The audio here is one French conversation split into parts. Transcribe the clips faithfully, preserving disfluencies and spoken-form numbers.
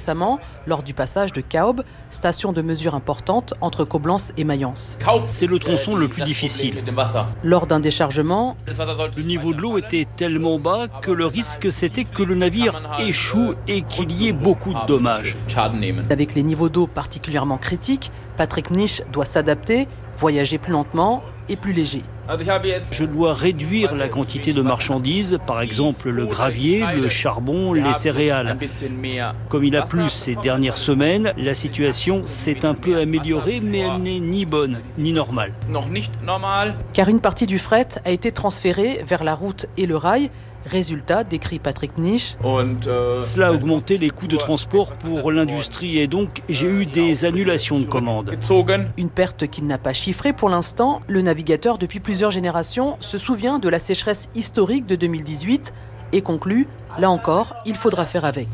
récemment lors du passage de Kaub, station de mesure importante entre Coblence et Mayence. C'est le tronçon le plus difficile. Lors d'un déchargement, le niveau de l'eau était tellement bas que le risque c'était que le navire échoue et qu'il y ait beaucoup de dommages. Avec les niveaux d'eau particulièrement critiques, Patrick Mnich doit s'adapter, voyager plus lentement et plus léger. Je dois réduire la quantité de marchandises, par exemple le gravier, le charbon, les céréales. Comme il a plu ces dernières semaines, la situation s'est un peu améliorée, mais elle n'est ni bonne ni normale. Car une partie du fret a été transférée vers la route et le rail. Résultat, décrit Patrick Mnich. Cela a augmenté les coûts de transport pour l'industrie et donc j'ai eu des annulations de commandes. Une perte qu'il n'a pas chiffrée pour l'instant. Le navigateur, depuis plusieurs générations, se souvient de la sécheresse historique de deux mille dix-huit et conclut, là encore, il faudra faire avec.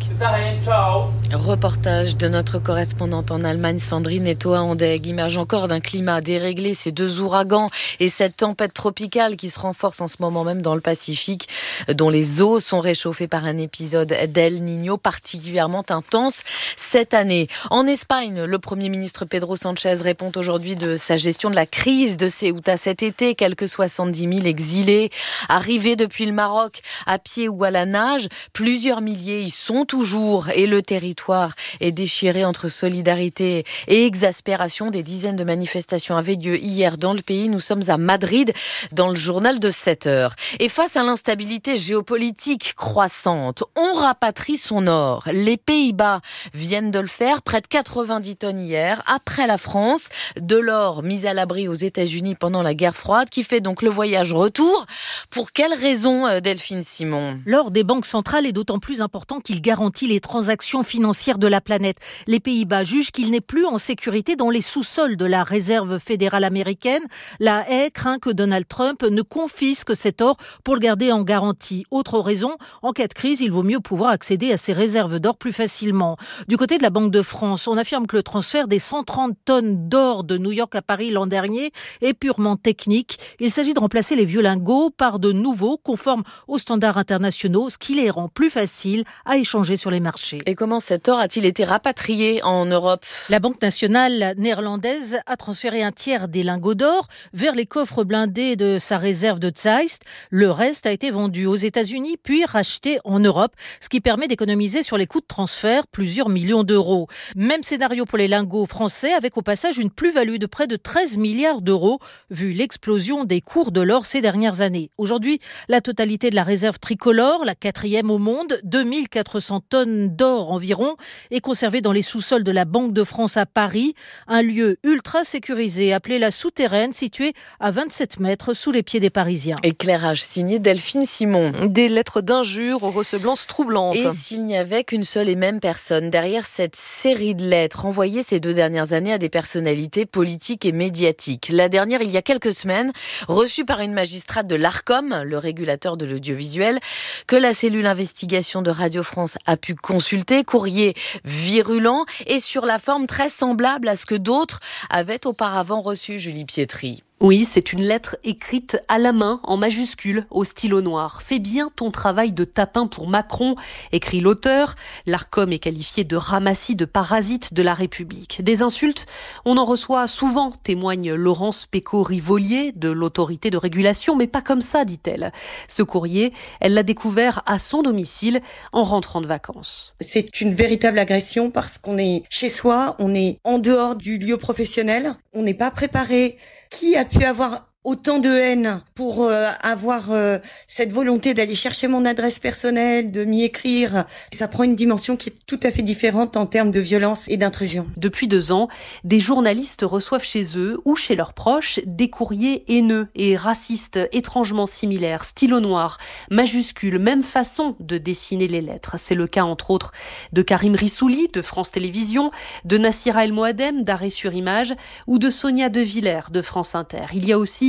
Reportage de notre correspondante en Allemagne, Sandrine Etoa-Andeg. Image encore d'un climat déréglé, ces deux ouragans et cette tempête tropicale qui se renforce en ce moment même dans le Pacifique, dont les eaux sont réchauffées par un épisode d'El Niño particulièrement intense cette année. En Espagne, le Premier ministre Pedro Sánchez répond aujourd'hui de sa gestion de la crise de Ceuta cet été. Quelques soixante-dix mille exilés arrivés depuis le Maroc à pied ou à la nage. Plusieurs milliers y sont toujours et le territoire est déchiré entre solidarité et exaspération. Des dizaines de manifestations avaient lieu hier dans le pays. Nous sommes à Madrid dans le journal de sept heures. Et face à l'instabilité géopolitique croissante, on rapatrie son or. Les Pays-Bas viennent de le faire, près de quatre-vingt-dix tonnes hier, après la France. De l'or mis à l'abri aux États-Unis pendant la guerre froide, qui fait donc le voyage retour. Pour quelles raisons, Delphine Simon ? L'or des banques centrales est d'autant plus important qu'il garantit les transactions financières de la planète. Les Pays-Bas jugent qu'il n'est plus en sécurité dans les sous-sols de la réserve fédérale américaine. La Haye craint que Donald Trump ne confisque cet or pour le garder en garantie. Autre raison, en cas de crise, il vaut mieux pouvoir accéder à ces réserves d'or plus facilement. Du côté de la Banque de France, on affirme que le transfert des cent trente tonnes d'or de New York à Paris l'an dernier est purement technique. Il s'agit de remplacer les vieux lingots par de nouveaux conformes aux standards internationaux, ce qui les rend plus faciles à échanger sur les marchés. Et comment cet or a-t-il été rapatrié en Europe ? La Banque nationale néerlandaise a transféré un tiers des lingots d'or vers les coffres blindés de sa réserve de Zeist. Le reste a été vendu aux États-Unis puis racheté en Europe, ce qui permet d'économiser sur les coûts de transfert plusieurs millions d'euros. Même scénario pour les lingots français, avec au passage une plus-value de près de treize milliards d'euros, vu l'explosion des cours de l'or ces dernières années. Aujourd'hui, la totalité de la réserve tricolore, la quatrième au monde, deux mille quatre cents tonnes d'or environ, est conservée dans les sous-sols de la Banque de France à Paris, un lieu ultra sécurisé appelé la Souterraine, situé à vingt-sept mètres sous les pieds des Parisiens. Éclairage signé Delphine Simon. Des lettres d'injures aux ressemblances troublantes. Et s'il n'y avait qu'une seule et même personne derrière cette série de lettres envoyées ces deux dernières années à des personnalités politiques et médiatiques. La dernière, il y a quelques semaines, reçue par une magistrate de l'Arcom, le régulateur de l'audiovisuel, que la cellule investigation de Radio France a pu consulter, courrier virulent et sur la forme très semblable à ce que d'autres avaient auparavant reçu, Julie Pietri. Oui, c'est une lettre écrite à la main, en majuscule, au stylo noir. « Fais bien ton travail de tapin pour Macron », écrit l'auteur. L'Arcom est qualifié de ramassis de parasites de la République. Des insultes, on en reçoit souvent, témoigne Laurence Pécaud-Rivolier de l'autorité de régulation, mais pas comme ça, dit-elle. Ce courrier, elle l'a découvert à son domicile en rentrant de vacances. C'est une véritable agression parce qu'on est chez soi, on est en dehors du lieu professionnel, on n'est pas préparé. Qui a pu avoir autant de haine pour euh, avoir euh, cette volonté d'aller chercher mon adresse personnelle, de m'y écrire? Ça prend une dimension qui est tout à fait différente en termes de violence et d'intrusion. Depuis deux ans, des journalistes reçoivent chez eux ou chez leurs proches des courriers haineux et racistes étrangement similaires, stylo noir, majuscules, même façon de dessiner les lettres. C'est le cas entre autres de Karim Rissouli de France Télévisions, de Nassira El Moadem d'Arrêt sur Image ou de Sonia De Villers de France Inter. Il y a aussi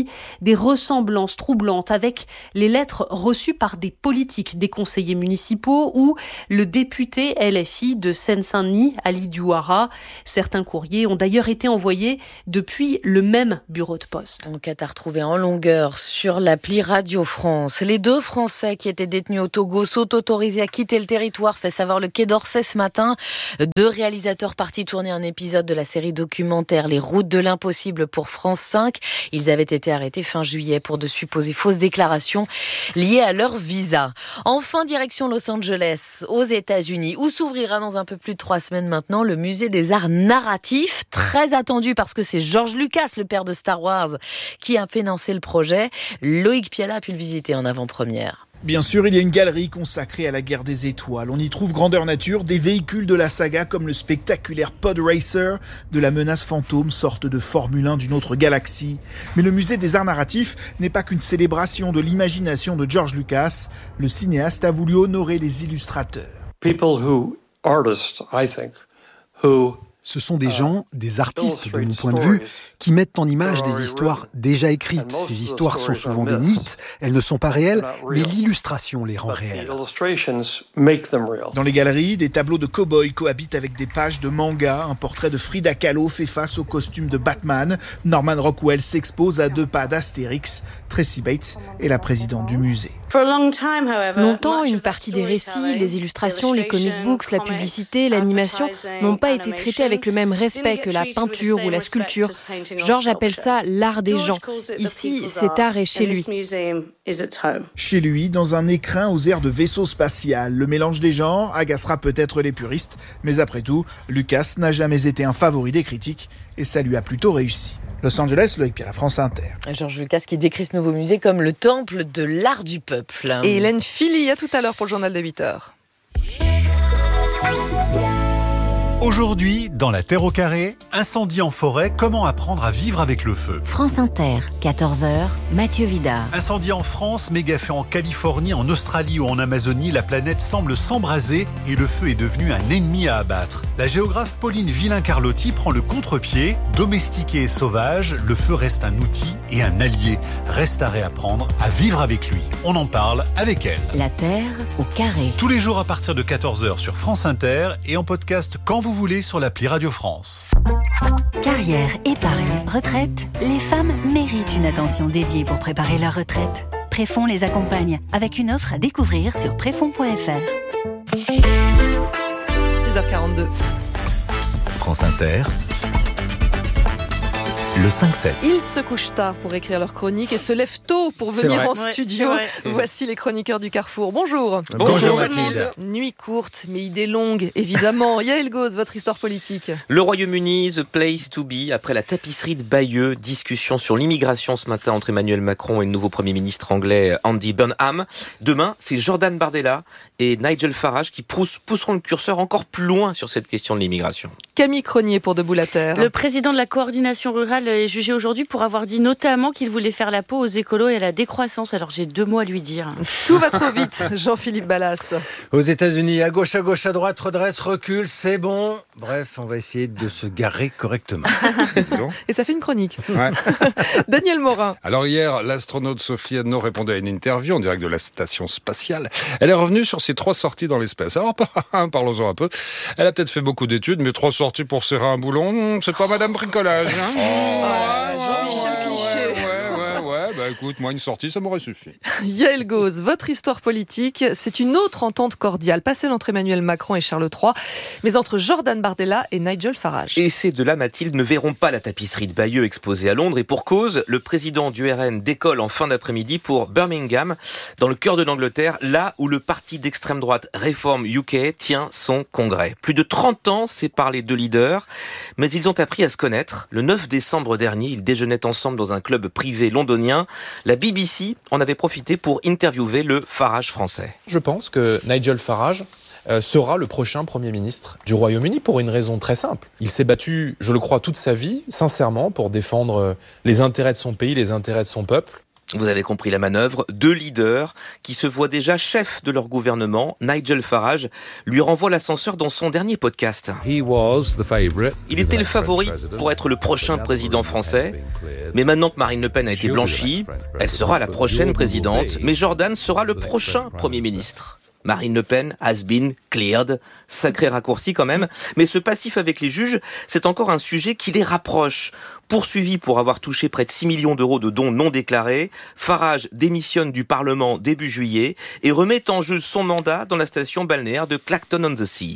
aussi des ressemblances troublantes avec les lettres reçues par des politiques, des conseillers municipaux ou le député L F I de Seine-Saint-Denis, Ali Diouara. Certains courriers ont d'ailleurs été envoyés depuis le même bureau de poste. Enquête à retrouver en longueur sur l'appli Radio France. Les deux Français qui étaient détenus au Togo sont autorisés à quitter le territoire, fait savoir le Quai d'Orsay ce matin. Deux réalisateurs partis tourner un épisode de la série documentaire Les Routes de l'Impossible pour France cinq. Ils avaient été arrêtés fin juillet pour de supposées fausses déclarations liées à leur visa. Enfin, direction Los Angeles, aux États-Unis, où s'ouvrira dans un peu plus de trois semaines maintenant le musée des arts narratifs, très attendu parce que c'est George Lucas, le père de Star Wars, qui a financé le projet. Loïc Piala a pu le visiter en avant-première. Bien sûr, il y a une galerie consacrée à la guerre des étoiles. On y trouve grandeur nature, des véhicules de la saga comme le spectaculaire Pod Racer de la menace fantôme, sorte de Formule un d'une autre galaxie. Mais le musée des arts narratifs n'est pas qu'une célébration de l'imagination de George Lucas. Le cinéaste a voulu honorer les illustrateurs. People who, artists, I think, who Ce sont des gens, des artistes de mon point de vue, qui mettent en image des histoires déjà écrites. Ces histoires sont souvent des mythes, elles ne sont pas réelles, mais l'illustration les rend réelles. Dans les galeries, des tableaux de cow-boys cohabitent avec des pages de manga. Un portrait de Frida Kahlo fait face au costume de Batman. Norman Rockwell s'expose à deux pas d'Astérix. Tracy Bates est la présidente du musée. Longtemps, une partie des récits, les illustrations, les comic books, la publicité, l'animation n'ont pas été traités avec le même respect que la peinture ou la sculpture. Georges appelle ça l'art des gens. Ici, cet art est chez lui. Chez lui, dans un écrin aux airs de vaisseau spatial. Le mélange des genres agacera peut-être les puristes, mais après tout, Lucas n'a jamais été un favori des critiques et ça lui a plutôt réussi. Los Angeles, Loïc Piala, France Inter. Georges Lucas qui décrit ce nouveau musée comme le temple de l'art du peuple. Et Hélène Philly, à tout à l'heure pour le journal de huit heures. Aujourd'hui, dans La Terre au carré, incendie en forêt, comment apprendre à vivre avec le feu. France Inter, quatorze heures, Mathieu Vidard. Incendie en France, méga-feu en Californie, en Australie ou en Amazonie, la planète semble s'embraser et le feu est devenu un ennemi à abattre. La géographe Pauline Villain-Carlotti prend le contre-pied. Domestiqué et sauvage, le feu reste un outil et un allié. Reste à réapprendre à vivre avec lui. On en parle avec elle. La Terre au carré. Tous les jours à partir de quatorze heures sur France Inter et en podcast quand vous voulez sur l'appli Radio France. Carrière, épargne, retraite, les femmes méritent une attention dédiée pour préparer leur retraite. Préfonds les accompagne avec une offre à découvrir sur préfonds point f r. six heures quarante-deux. France Inter. Le cinq sept. Ils se couchent tard pour écrire leur chronique et se lèvent tôt pour venir en studio. Ouais, voici les chroniqueurs du Carrefour. Bonjour. Bonjour, Bonjour Mathilde. Nuit courte, mais idée longue, évidemment. Yael Gauz, votre histoire politique. Le Royaume-Uni, the place to be. Après la tapisserie de Bayeux, discussion sur l'immigration ce matin entre Emmanuel Macron et le nouveau Premier ministre anglais Andy Burnham. Demain, c'est Jordan Bardella et Nigel Farage qui poussent, pousseront le curseur encore plus loin sur cette question de l'immigration. Camille Cronier pour Debout la Terre. Le président de la coordination rurale est jugé aujourd'hui pour avoir dit notamment qu'il voulait faire la peau aux écolos et à la décroissance. Alors j'ai deux mots à lui dire. Tout va trop vite, Jean-Philippe Ballas. Aux États-Unis, à gauche, à gauche, à droite, redresse, recule, c'est bon. Bref, on va essayer de se garer correctement. Et ça fait une chronique. Ouais. Daniel Morin. Alors hier, l'astronaute Sophie Anno répondait à une interview en direct de la station spatiale. Elle est revenue sur ses trois sorties dans l'espace. Alors parlons-en un peu. Elle a peut-être fait beaucoup d'études, mais trois sorties pour serrer un boulon, c'est pas Madame Bricolage. Hein oh. Ouais, Jean-Michel Cliché. Ouais, ouais, ouais, ouais. Bah écoute, moi une sortie, ça m'aurait suffi. Yael Gauz, votre histoire politique, c'est une autre entente cordiale, pas celle entre Emmanuel Macron et Charles trois, mais entre Jordan Bardella et Nigel Farage. Et ces deux-là, Mathilde, ne verront pas la tapisserie de Bayeux exposée à Londres, et pour cause, le président du R N décolle en fin d'après-midi pour Birmingham, dans le cœur de l'Angleterre, là où le parti d'extrême droite Reform U K tient son congrès. Plus de trente ans séparent les deux leaders, mais ils ont appris à se connaître. Le neuf décembre dernier, ils déjeunaient ensemble dans un club privé londonien. La B B C en avait profité pour interviewer le Farage français. Je pense que Nigel Farage euh, sera le prochain Premier ministre du Royaume-Uni pour une raison très simple. Il s'est battu, je le crois, toute sa vie, sincèrement, pour défendre les intérêts de son pays, les intérêts de son peuple. Vous avez compris la manœuvre. Deux leaders qui se voient déjà chefs de leur gouvernement. Nigel Farage lui renvoie l'ascenseur dans son dernier podcast. Il était le favori pour être le prochain président français. Mais maintenant que Marine Le Pen a été blanchie, elle sera la prochaine présidente. Mais Jordan sera le prochain Premier ministre. Marine Le Pen has been cleared. Sacré raccourci quand même. Mais ce passif avec les juges, c'est encore un sujet qui les rapproche. Poursuivi pour avoir touché près de six millions d'euros de dons non déclarés, Farage démissionne du Parlement début juillet et remet en jeu son mandat dans la station balnéaire de Clacton-on-the-Sea.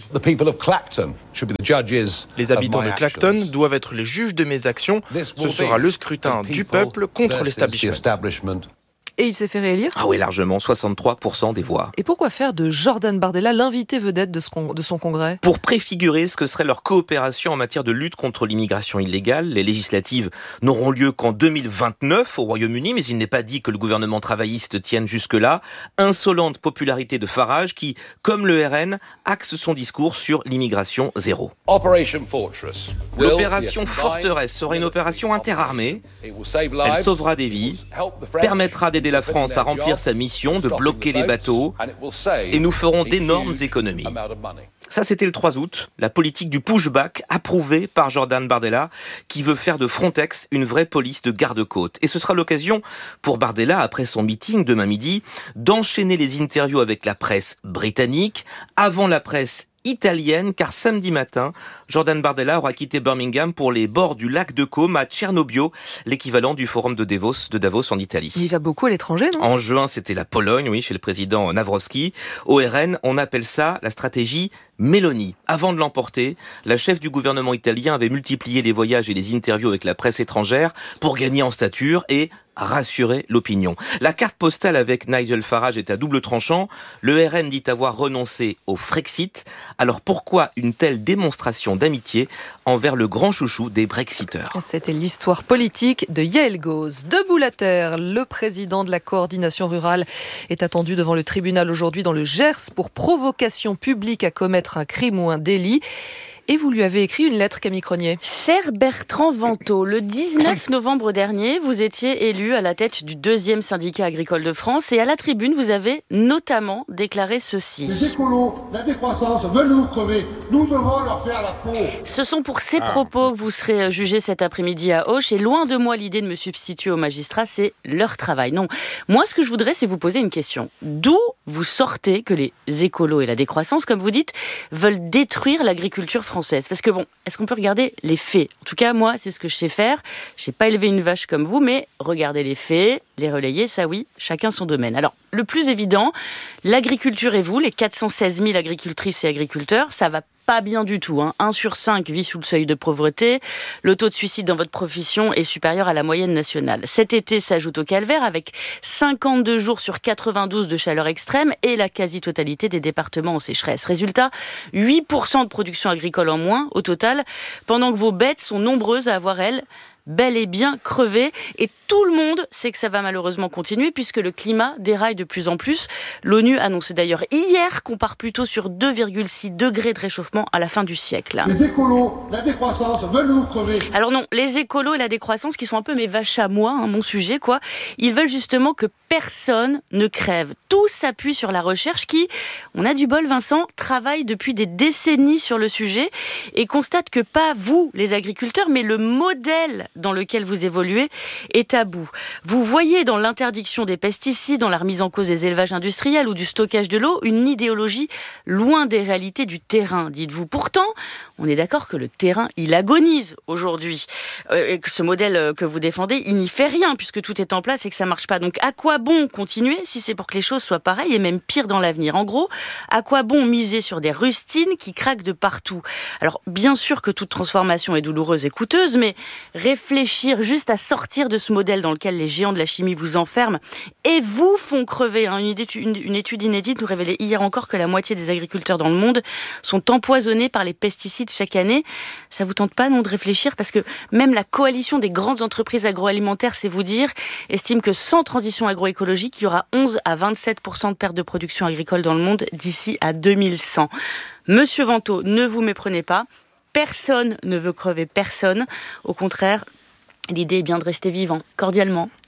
Les habitants de Clacton doivent être les juges de mes actions. Ce sera le scrutin du peuple contre l'establishment. Et il s'est fait réélire ? Ah oui, largement, soixante-trois pour cent des voix. Et pourquoi faire de Jordan Bardella l'invité vedette de, ce con- de son congrès ? Pour préfigurer ce que serait leur coopération en matière de lutte contre l'immigration illégale. Les législatives n'auront lieu qu'en deux mille vingt-neuf au Royaume-Uni, mais il n'est pas dit que le gouvernement travailliste tienne jusque-là. Insolente popularité de Farage qui, comme le R N, axe son discours sur l'immigration zéro. L'opération Forteresse sera une opération interarmée. Elle sauvera des vies, permettra d'aider la France à remplir sa mission de bloquer les bateaux et nous ferons d'énormes économies. Ça, c'était le trois août, la politique du pushback approuvée par Jordan Bardella qui veut faire de Frontex une vraie police de garde-côte. Et ce sera l'occasion pour Bardella, après son meeting demain midi, d'enchaîner les interviews avec la presse britannique avant la presse italienne, car samedi matin, Jordan Bardella aura quitté Birmingham pour les bords du lac de Côme à Cernobbio, l'équivalent du forum de Davos, de Davos en Italie. Il va beaucoup à l'étranger, non ? En juin, c'était la Pologne, oui, chez le président Nawrocki. Au R N, on appelle ça la stratégie Meloni. Avant de l'emporter, la chef du gouvernement italien avait multiplié les voyages et les interviews avec la presse étrangère pour gagner en stature et rassurer l'opinion. La carte postale avec Nigel Farage est à double tranchant. Le R N dit avoir renoncé au Frexit. Alors pourquoi une telle démonstration d'amitié envers le grand chouchou des Brexiteurs ? C'était l'histoire politique de Yael Gauze. Debout la terre, le président de la coordination rurale est attendu devant le tribunal aujourd'hui dans le Gers pour provocation publique à commettre un crime ou un délit. Et vous lui avez écrit une lettre, Camille Cronier. Cher Bertrand Vantaux, le dix-neuf novembre dernier, vous étiez élu à la tête du deuxième syndicat agricole de France et à la tribune, vous avez notamment déclaré ceci. Les écolos, la décroissance veulent nous crever. Nous devons leur faire la peau. Ce sont pour ces propos que vous serez jugé cet après-midi à Auch. Et loin de moi l'idée de me substituer aux magistrats, c'est leur travail. Non, moi ce que je voudrais, c'est vous poser une question. D'où vous sortez que les écolos et la décroissance, comme vous dites, veulent détruire l'agriculture française ? Parce que bon, est-ce qu'on peut regarder les faits ? En tout cas, moi, c'est ce que je sais faire. Je sais pas élever une vache comme vous, mais regarder les faits, les relayer, ça oui, chacun son domaine. Alors, le plus évident, l'agriculture et vous, les quatre cent seize mille agricultrices et agriculteurs, ça va pas bien du tout. Hein. un sur cinq vit sous le seuil de pauvreté. Le taux de suicide dans votre profession est supérieur à la moyenne nationale. Cet été s'ajoute au calvaire avec cinquante-deux jours sur quatre-vingt-douze de chaleur extrême et la quasi-totalité des départements en sécheresse. Résultat, huit pour cent de production agricole en moins au total, pendant que vos bêtes sont nombreuses à avoir, elles, bel et bien crevé. Et tout le monde sait que ça va malheureusement continuer puisque le climat déraille de plus en plus. L'ONU annonçait d'ailleurs hier qu'on part plutôt sur deux virgule six degrés de réchauffement à la fin du siècle. Les écolos, la décroissance veulent nous crever. Alors non, les écolos et la décroissance qui sont un peu mes vaches à moi, hein, mon sujet quoi, ils veulent justement que personne ne crève. Tout s'appuie sur la recherche qui, on a du bol Vincent, travaille depuis des décennies sur le sujet et constate que pas vous les agriculteurs mais le modèle dans lequel vous évoluez est à bout. Vous voyez dans l'interdiction des pesticides, dans la remise en cause des élevages industriels ou du stockage de l'eau, une idéologie loin des réalités du terrain, dites-vous. Pourtant, on est d'accord que le terrain, il agonise aujourd'hui. Euh, et que ce modèle que vous défendez, il n'y fait rien puisque tout est en place et que ça marche pas. Donc à quoi bon continuer si c'est pour que les choses soient pareilles et même pire dans l'avenir ? En gros, à quoi bon miser sur des rustines qui craquent de partout ? Alors bien sûr que toute transformation est douloureuse et coûteuse, mais réfléchir juste à sortir de ce modèle dans lequel les géants de la chimie vous enferment et vous font crever. Hein. Une, idée, une, une étude inédite nous révélait hier encore que la moitié des agriculteurs dans le monde sont empoisonnés par les pesticides chaque année. Ça vous tente pas, non, de réfléchir ? Parce que même la coalition des grandes entreprises agroalimentaires, c'est vous dire, estime que sans transition agroécologique, il y aura onze à vingt-sept pour cent de perte de production agricole dans le monde d'ici à deux mille cent. Monsieur Vantaux, ne vous méprenez pas. Personne ne veut crever personne. Au contraire, l'idée est bien de rester vivant, cordialement.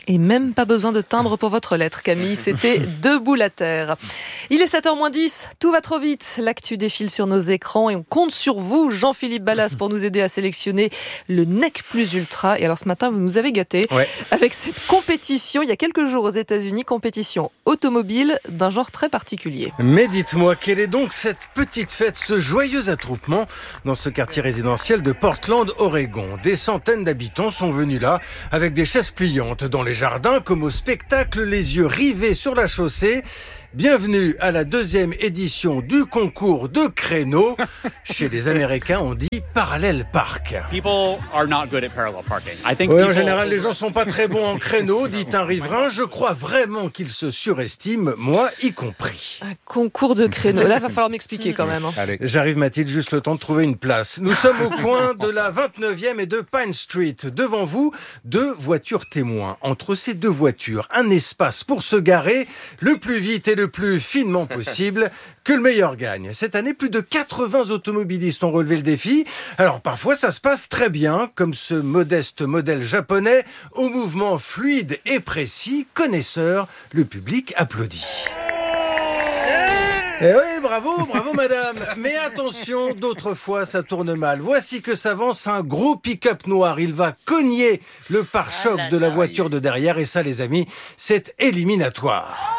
Et même pas besoin de timbre pour votre lettre, Camille. C'était Debout la Terre. Il est sept heures moins dix. Tout va trop vite. L'actu défile sur nos écrans et on compte sur vous, Jean-Philippe Ballas, pour nous aider à sélectionner le Nec Plus Ultra. Et alors ce matin, vous nous avez gâtés ouais. avec cette compétition, il y a quelques jours aux États-Unis, compétition automobile d'un genre très particulier. Mais dites-moi, quelle est donc cette petite fête, ce joyeux attroupement dans ce quartier résidentiel de Portland, Oregon? Des centaines d'habitants sont venus là avec des chaises pliantes dans les jardins comme au spectacle, les yeux rivés sur la chaussée. Bienvenue à la deuxième édition du concours de créneaux. Chez les Américains, on dit parallèle park. People are not good at parallel parking. I think ouais, people... En général, les gens sont pas très bons en créneaux, dit un riverain. Je crois vraiment qu'ils se surestiment, moi y compris. Un concours de créneaux. Là, va falloir m'expliquer quand même. Hein. Allez. J'arrive, Mathilde, juste le temps de trouver une place. Nous sommes au coin de la vingt-neuvième et de Pine Street. Devant vous, deux voitures témoins. Entre ces deux voitures, un espace pour se garer le plus vite et le plus finement possible, que le meilleur gagne. Cette année, plus de quatre-vingts automobilistes ont relevé le défi. Alors parfois, ça se passe très bien, comme ce modeste modèle japonais, au mouvement fluide et précis. Connaisseur, le public applaudit. Eh oui, bravo, bravo madame. Mais attention, d'autres fois ça tourne mal. Voici que s'avance un gros pick-up noir. Il va cogner le pare-choc de la voiture de derrière et ça les amis, c'est éliminatoire.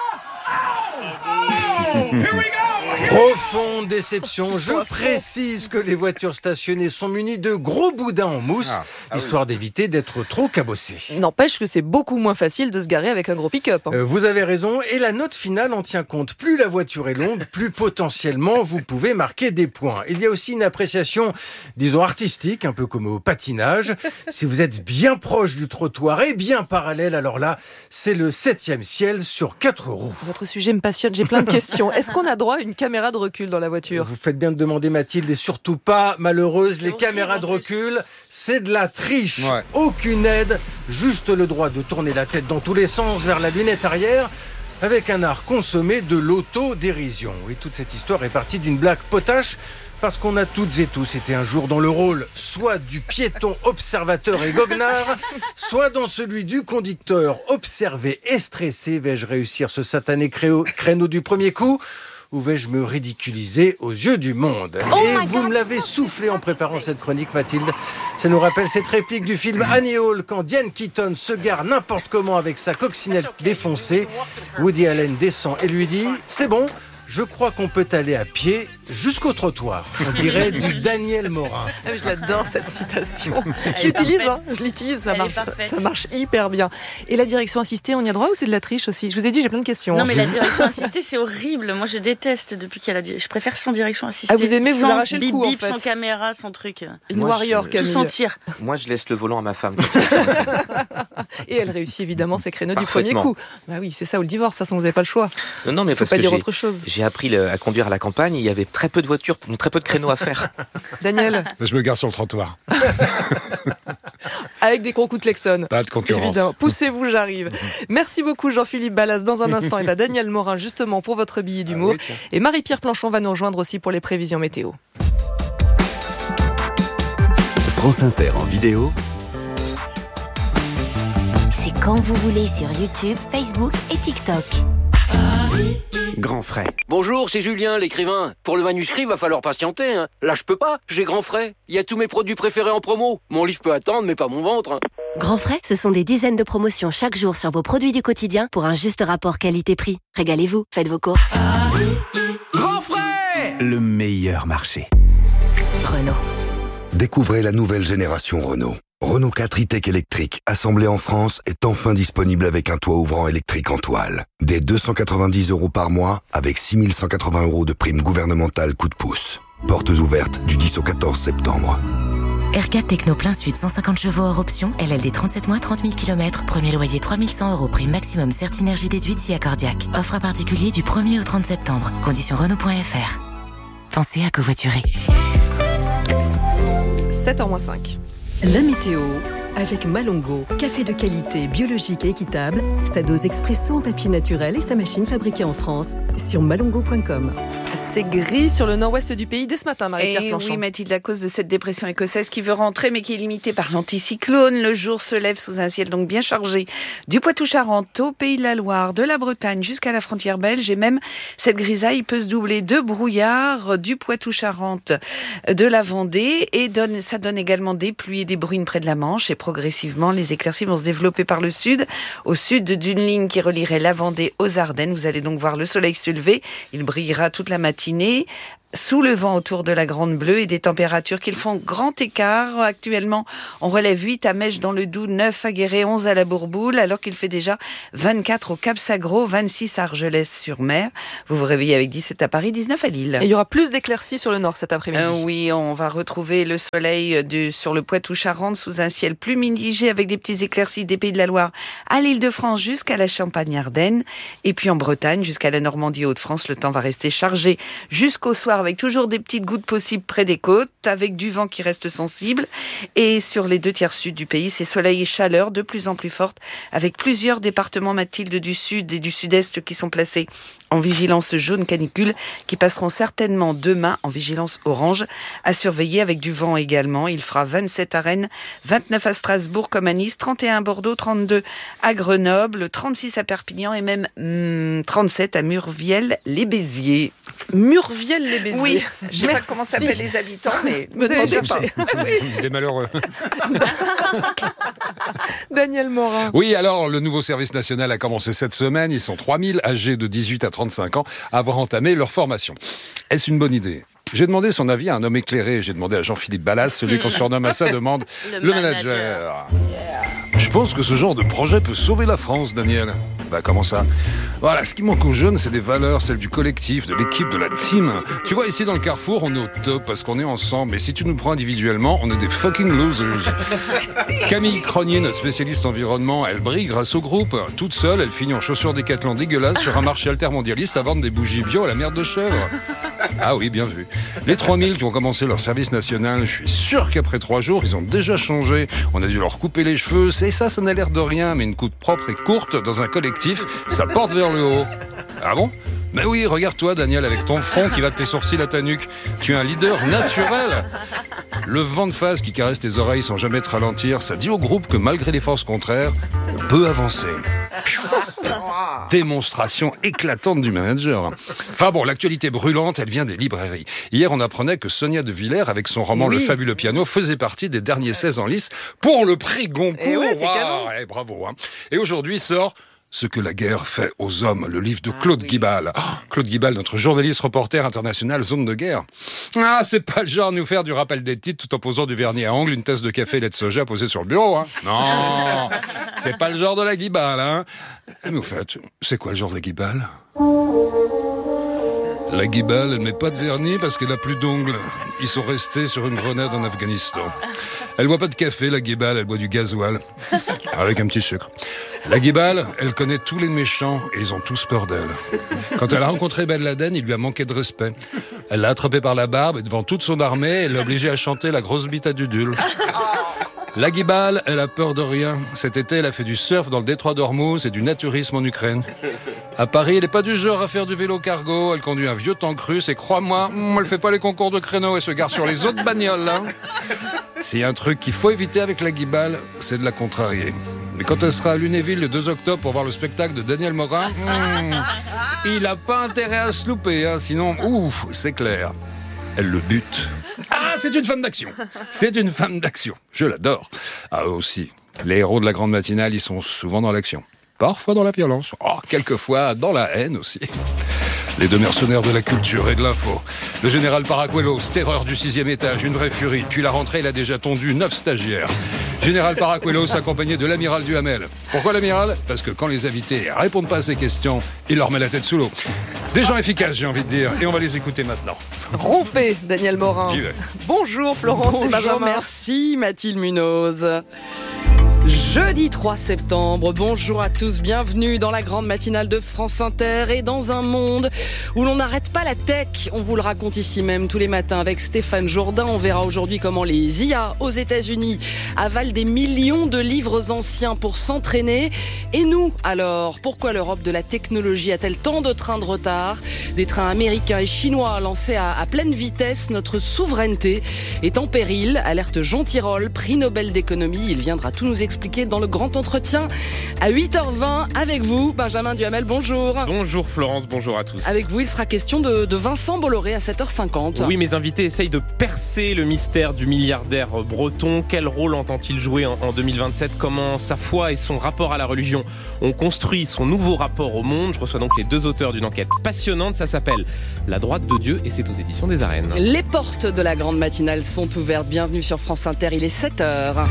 Profonde déception. Je précise que les voitures stationnées sont munies de gros boudins en mousse, ah, ah histoire oui. d'éviter d'être trop cabossées. N'empêche que c'est beaucoup moins facile de se garer avec un gros pick-up. Hein. Euh, vous avez raison, et la note finale en tient compte. Plus la voiture est longue, plus potentiellement vous pouvez marquer des points. Il y a aussi une appréciation, disons artistique, un peu comme au patinage. Si vous êtes bien proche du trottoir et bien parallèle, alors là, c'est le septième ciel sur quatre roues. Votre sujet me passionne, j'ai plein de questions. Est-ce qu'on a droit à une caméra de recul dans la voiture? Vous faites bien de demander, Mathilde, et surtout pas malheureuse, les caméras de recul, c'est de la triche. Ouais. Aucune aide, juste le droit de tourner la tête dans tous les sens vers la lunette arrière, avec un art consommé de l'autodérision. Et toute cette histoire est partie d'une blague potache, parce qu'on a toutes et tous été un jour dans le rôle soit du piéton observateur et goguenard, soit dans celui du conducteur observé et stressé. Vais-je réussir ce satané créneau, créneau du premier coup ? Ou vais-je me ridiculiser aux yeux du monde? oh Et vous God. me l'avez soufflé en préparant cette chronique, Mathilde. Ça nous rappelle cette réplique du film Annie Hall, quand Diane Keaton se gare n'importe comment avec sa coccinelle défoncée. Woody Allen descend et lui dit « C'est bon, je crois qu'on peut aller à pied jusqu'au trottoir. » On dirait du Daniel Morin. Ah, je l'adore cette citation. Je l'utilise, hein, je l'utilise, ça marche, ça marche hyper bien. Et la direction assistée, on y a droit ou c'est de la triche aussi? Je vous ai dit, j'ai plein de questions. Non, mais la direction assistée, c'est horrible. Moi, je déteste depuis qu'il y a la. Je préfère sans direction assistée. Ah, vous aimez vous arracher le coup, en fait. Sans caméra, sans truc. Une warrior, je... Camille. Tout sentir. Moi, je laisse le volant à ma femme. Et elle réussit évidemment ses créneaux du premier coup. Bah oui, c'est ça ou le divorce. De toute façon, vous n'avez pas le choix. Non, non, mais Faut parce pas que dire j'ai, autre chose. J'ai appris le, à conduire à la campagne. Il y avait très peu de voitures, très peu de créneaux à faire. Daniel. Je me gare sur le trottoir. Avec des gros coups de klaxon. Pas de concurrence. Évidemment. Poussez-vous, j'arrive. Merci beaucoup, Jean-Philippe Ballas. Dans un instant, et ben Daniel Morin, justement, pour votre billet d'humour. Ah oui, et Marie-Pierre Planchon va nous rejoindre aussi pour les prévisions météo. France Inter en vidéo. C'est quand vous voulez sur YouTube, Facebook et TikTok. Grand Frais. Bonjour, c'est Julien, l'écrivain. Pour le manuscrit, va falloir patienter. Hein. Là, je peux pas. J'ai Grand Frais. Il y a tous mes produits préférés en promo. Mon livre peut attendre, mais pas mon ventre. Hein. Grand Frais, ce sont des dizaines de promotions chaque jour sur vos produits du quotidien pour un juste rapport qualité-prix. Régalez-vous, faites vos courses. Grand Frais, le meilleur marché. Renault. Découvrez la nouvelle génération Renault. Renault quatre e-Tech électrique, assemblé en France, est enfin disponible avec un toit ouvrant électrique en toile. Dès deux cent quatre-vingt-dix euros par mois, avec six mille cent quatre-vingts euros de prime gouvernementale coup de pouce. Portes ouvertes du dix au quatorze septembre. R quatre Techno plein sud, cent cinquante chevaux hors option, L L D trente-sept mois, trente mille kilomètres, premier loyer trois mille cent euros, prime maximum Certinergie déduite si accordiaque. Offre à particulier du premier au trente septembre. Conditions Renault point F R. Pensez à covoiturer. sept heures moins cinq. La météo avec Malongo, café de qualité biologique et équitable, sa dose expresso en papier naturel et sa machine fabriquée en France sur malongo point com. C'est gris sur le nord-ouest du pays dès ce matin, Marie-Pierre Planchon. Oui, Mathilde, à cause de cette dépression écossaise qui veut rentrer, mais qui est limitée par l'anticyclone. Le jour se lève sous un ciel donc bien chargé du Poitou-Charentes au Pays de la Loire, de la Bretagne jusqu'à la frontière belge. Et même cette grisaille peut se doubler de brouillard du Poitou-Charentes, de la Vendée. Et donne, ça donne également des pluies et des bruines près de la Manche. Et progressivement, les éclaircies vont se développer par le sud, au sud d'une ligne qui relierait la Vendée aux Ardennes. Vous allez donc voir le soleil se lever. Il brillera toute la matinée sous le vent autour de la Grande Bleue et des températures qui font grand écart. Actuellement, on relève huit à Mèche dans le Doubs, neuf à Guéret, onze à la Bourboule, alors qu'il fait déjà vingt-quatre au Cap-Sagro, vingt-six à Argelès-sur-Mer. Vous vous réveillez avec dix-sept à Paris, dix-neuf à Lille. Et il y aura plus d'éclaircies sur le nord cet après-midi. Euh, oui, on va retrouver le soleil de, sur le Poitou-Charentes sous un ciel plus mitigé avec des petites éclaircies des Pays de la Loire à l'Île-de-France jusqu'à la Champagne-Ardenne. Et puis en Bretagne jusqu'à la Normandie Hauts-de-France, le temps va rester chargé jusqu'au soir avec toujours des petites gouttes possibles près des côtes, avec du vent qui reste sensible. Et sur les deux tiers sud du pays, c'est soleil et chaleur de plus en plus forte, avec plusieurs départements, Mathilde, du sud et du sud-est qui sont placés en vigilance jaune canicule, qui passeront certainement demain en vigilance orange, à surveiller avec du vent également. Il fera vingt-sept à Rennes, vingt-neuf à Strasbourg comme à Nice, trente et un à Bordeaux, trente-deux à Grenoble, trente-six à Perpignan et même hum, trente-sept à Murviel-les-Béziers. Murviel-les-Béziers. Oui, je ne sais pas comment s'appellent les habitants, mais vous ne allez demandez pas. Les malheureux. Daniel Morin. Oui, alors, le nouveau service national a commencé cette semaine. Ils sont trois mille âgés de dix-huit à trente-cinq ans à avoir entamé leur formation. Est-ce une bonne idée ? J'ai demandé son avis à un homme éclairé. J'ai demandé à Jean-Philippe Ballas, celui qu'on surnomme à sa demande le, le manager. manager. Yeah. Je pense que ce genre de projet peut sauver la France, Daniel. Bah comment ça ? Voilà, ce qui manque aux jeunes, c'est des valeurs, celles du collectif, de l'équipe, de la team. Tu vois, ici dans le Carrefour, on est au top parce qu'on est ensemble. Mais si tu nous prends individuellement, on est des fucking losers. Camille Cronier, notre spécialiste environnement, elle brille grâce au groupe. Toute seule, elle finit en chaussures Décathlon dégueulasses sur un marché altermondialiste à vendre des bougies bio à la merde de chèvre. Ah oui, bien vu. Les trois mille qui ont commencé leur service national, je suis sûr qu'après trois jours, ils ont déjà changé. On a dû leur couper les cheveux. C'est ça, ça n'a l'air de rien, mais une coupe propre et courte dans un collectif, ça porte vers le haut. Ah bon ? Mais oui, regarde-toi, Daniel, avec ton front qui va de tes sourcils à ta nuque. Tu es un leader naturel. Le vent de face qui caresse tes oreilles sans jamais te ralentir, ça dit au groupe que malgré les forces contraires, on peut avancer. Démonstration éclatante du manager. Enfin bon, l'actualité brûlante, elle vient des librairies. Hier, on apprenait que Sonia de Villers, avec son roman oui. Le fabuleux piano, faisait partie des derniers seize en lice pour le prix Goncourt. Et ouais, c'est wow, canon. Ouais, bravo. Hein. Et aujourd'hui sort Ce que la guerre fait aux hommes, le livre de Claude ah, oui. Guibal. Oh, Claude Guibal, notre journaliste reporter international zone de guerre. Ah, c'est pas le genre à nous faire du rappel des titres tout en posant du vernis à ongles, une tasse de café et lait de soja posée sur le bureau. Hein. Non, c'est pas le genre de la Guibal. Hein. Mais au fait, c'est quoi le genre de la Guibal ? La Guibal, elle met pas de vernis parce qu'elle a plus d'ongles. Ils sont restés sur une grenade en Afghanistan. Elle boit pas de café, la Guibal, elle boit du gasoil. Avec un petit sucre. La Guibal, elle connaît tous les méchants et ils ont tous peur d'elle. Quand elle a rencontré Ben Laden, il lui a manqué de respect. Elle l'a attrapé par la barbe et devant toute son armée, elle l'a obligé à chanter La grosse bite à Dudul. La Guibal, elle a peur de rien. Cet été, elle a fait du surf dans le détroit d'Ormuz et du naturisme en Ukraine. À Paris, elle n'est pas du genre à faire du vélo cargo. Elle conduit un vieux tank russe et crois-moi, elle fait pas les concours de créneaux et se gare sur les autres bagnoles. Hein. S'il y a un truc qu'il faut éviter avec la Guibal, c'est de la contrarier. Mais quand elle sera à Lunéville le deux octobre pour voir le spectacle de Daniel Morin, hmm, il n'a pas intérêt à se louper, hein, sinon, ouf, c'est clair. Elle le bute. Ah, c'est une femme d'action. C'est une femme d'action. Je l'adore. Ah, aussi. Les héros de la grande matinale, ils sont souvent dans l'action. Parfois dans la violence. Oh, quelquefois dans la haine aussi. Les deux mercenaires de la culture et de l'info. Le général Paracuelos, terreur du sixième étage, une vraie furie. Puis la rentrée, il a déjà tondu neuf stagiaires. Général Paracuelos accompagné de l'amiral Duhamel. Pourquoi l'amiral ? Parce que quand les invités répondent pas à ces questions, il leur met la tête sous l'eau. Des gens efficaces, j'ai envie de dire. Et on va les écouter maintenant. Rompez, Daniel Morin. J'y vais. Bonjour Florence Bonjour, et Benjamin. merci Mathilde Munoz. Jeudi trois septembre, bonjour à tous, bienvenue dans la grande matinale de France Inter et dans un monde où l'on n'arrête pas la tech. On vous le raconte ici même tous les matins avec Stéphane Jourdain. On verra aujourd'hui comment les I A aux États-Unis avalent des millions de livres anciens pour s'entraîner. Et nous, alors, pourquoi l'Europe de la technologie a-t-elle tant de trains de retard ? Des trains américains et chinois lancés à, à pleine vitesse. Notre souveraineté est en péril. Alerte Jean Tirole, prix Nobel d'économie. Il viendra tout nous expliquer dans le grand entretien à huit heures vingt avec vous. Benjamin Duhamel, bonjour. Bonjour Florence, bonjour à tous. Avec vous, il sera question de, de Vincent Bolloré à sept heures cinquante. Oui, mes invités essayent de percer le mystère du milliardaire breton. Quel rôle entend-il jouer en, en deux mille vingt-sept ? Comment sa foi et son rapport à la religion ont construit son nouveau rapport au monde ? Je reçois donc les deux auteurs d'une enquête passionnante. Ça s'appelle La droite de Dieu et c'est aux éditions des Arènes. Les portes de la grande matinale sont ouvertes. Bienvenue sur France Inter, il est sept heures.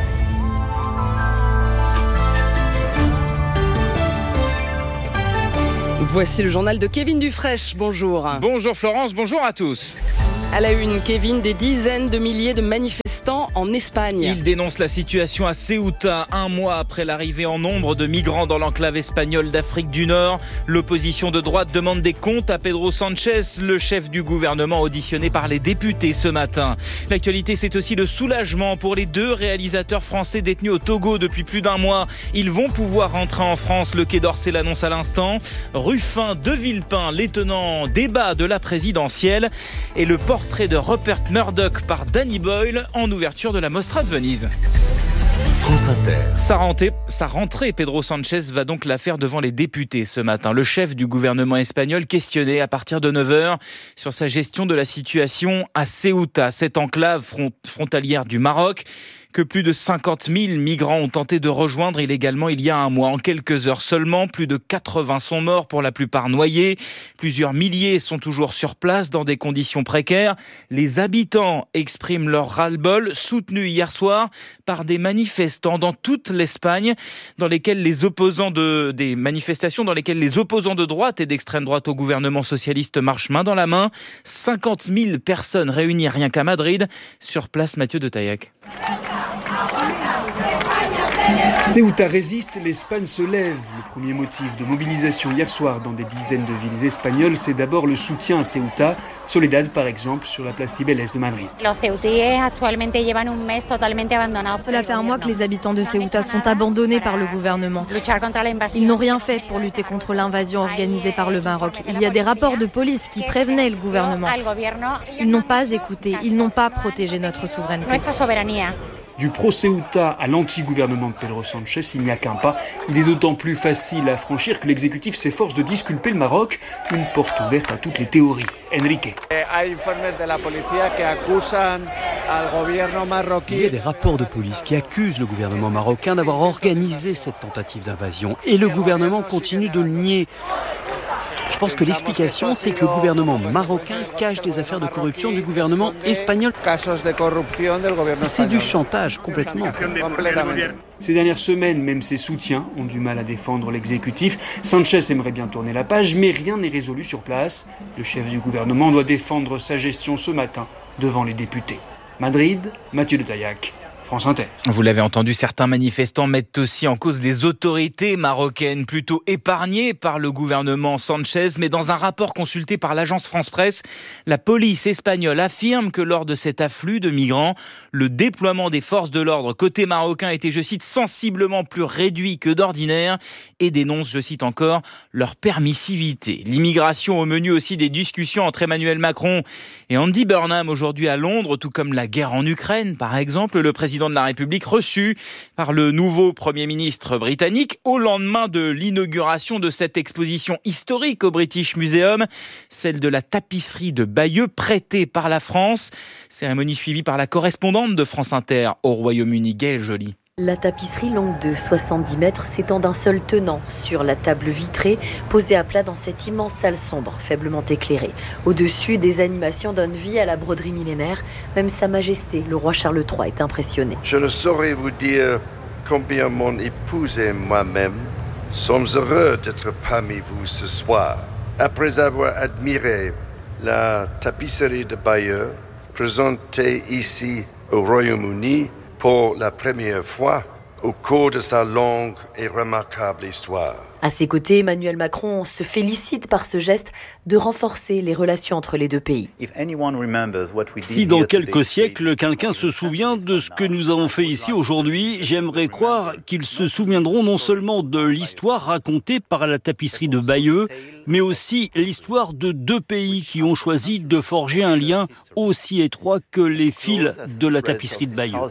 Voici le journal de Kevin Dufraîche. Bonjour. Bonjour Florence, bonjour à tous. À la une, Kevin, des dizaines de milliers de manifestants en Espagne. Ils dénoncent la situation à Ceuta, un mois après l'arrivée en nombre de migrants dans l'enclave espagnole d'Afrique du Nord. L'opposition de droite demande des comptes à Pedro Sanchez, le chef du gouvernement auditionné par les députés ce matin. L'actualité, c'est aussi le soulagement pour les deux réalisateurs français détenus au Togo depuis plus d'un mois. Ils vont pouvoir rentrer en France, le Quai d'Orsay l'annonce à l'instant. Ruffin, De Villepin, l'étonnant débat de la présidentielle et le port Portrait de Rupert Murdoch par Danny Boyle en ouverture de la Mostra de Venise. France Inter. Sa rentrée, sa rentrée, Pedro Sanchez va donc la faire devant les députés ce matin. Le chef du gouvernement espagnol questionné à partir de neuf heures sur sa gestion de la situation à Ceuta, cette enclave front, frontalière du Maroc, que plus de cinquante mille migrants ont tenté de rejoindre illégalement il y a un mois. En quelques heures seulement, plus de quatre-vingts sont morts, pour la plupart noyés. Plusieurs milliers sont toujours sur place dans des conditions précaires. Les habitants expriment leur ras-le-bol, soutenus hier soir par des manifestants dans toute l'Espagne, dans lesquels les opposants de, des manifestations dans lesquelles les opposants de droite et d'extrême droite au gouvernement socialiste marchent main dans la main. cinquante mille personnes réunies rien qu'à Madrid. Sur place, Mathieu de Taillac. Ceuta résiste, l'Espagne se lève. Le premier motif de mobilisation hier soir dans des dizaines de villes espagnoles, c'est d'abord le soutien à Ceuta. Soledad, par exemple, sur la place Cibeles de Madrid. Cela fait un mois que les habitants de Ceuta sont abandonnés par le gouvernement. Ils n'ont rien fait pour lutter contre l'invasion organisée par le Maroc. Il y a des rapports de police qui prévenaient le gouvernement. Ils n'ont pas écouté, ils n'ont pas protégé notre souveraineté. Du pro-Ceuta à l'anti-gouvernement de Pedro Sanchez, il n'y a qu'un pas. Il est d'autant plus facile à franchir que l'exécutif s'efforce de disculper le Maroc, une porte ouverte à toutes les théories. Enrique. Il y a des rapports de police qui accusent le gouvernement marocain d'avoir organisé cette tentative d'invasion et le gouvernement continue de le nier. Je pense que l'explication, c'est que le gouvernement marocain cache des affaires de corruption du gouvernement espagnol. C'est du chantage, complètement. Ces dernières semaines, même ses soutiens ont du mal à défendre l'exécutif. Sanchez aimerait bien tourner la page, mais rien n'est résolu sur place. Le chef du gouvernement doit défendre sa gestion ce matin devant les députés. Madrid, Mathieu de Taillac. France Inter. Vous l'avez entendu, certains manifestants mettent aussi en cause les autorités marocaines, plutôt épargnées par le gouvernement Sanchez. Mais dans un rapport consulté par l'agence France-Presse, la police espagnole affirme que lors de cet afflux de migrants, le déploiement des forces de l'ordre côté marocain était, je cite, sensiblement plus réduit que d'ordinaire et dénonce, je cite encore, leur permissivité. L'immigration au menu aussi des discussions entre Emmanuel Macron et Andy Burnham aujourd'hui à Londres, tout comme la guerre en Ukraine, par exemple. Le président de la République reçu par le nouveau Premier ministre britannique au lendemain de l'inauguration de cette exposition historique au British Museum, celle de la tapisserie de Bayeux prêtée par la France. Cérémonie suivie par la correspondante de France Inter au Royaume-Uni, Gaëlle Joly. La tapisserie longue de soixante-dix mètres s'étend d'un seul tenant sur la table vitrée, posée à plat dans cette immense salle sombre, faiblement éclairée. Au-dessus, des animations donnent vie à la broderie millénaire. Même Sa Majesté, le roi Charles trois, est impressionné. Je ne saurais vous dire combien mon épouse et moi-même sommes heureux d'être parmi vous ce soir. Après avoir admiré la tapisserie de Bayeux, présentée ici au Royaume-Uni, pour la première fois, au cours de sa longue et remarquable histoire. À ses côtés, Emmanuel Macron se félicite par ce geste de renforcer les relations entre les deux pays. Si dans quelques siècles, quelqu'un se souvient de ce que nous avons fait ici aujourd'hui, j'aimerais croire qu'ils se souviendront non seulement de l'histoire racontée par la tapisserie de Bayeux, mais aussi l'histoire de deux pays qui ont choisi de forger un lien aussi étroit que les fils de la tapisserie de Bayeux.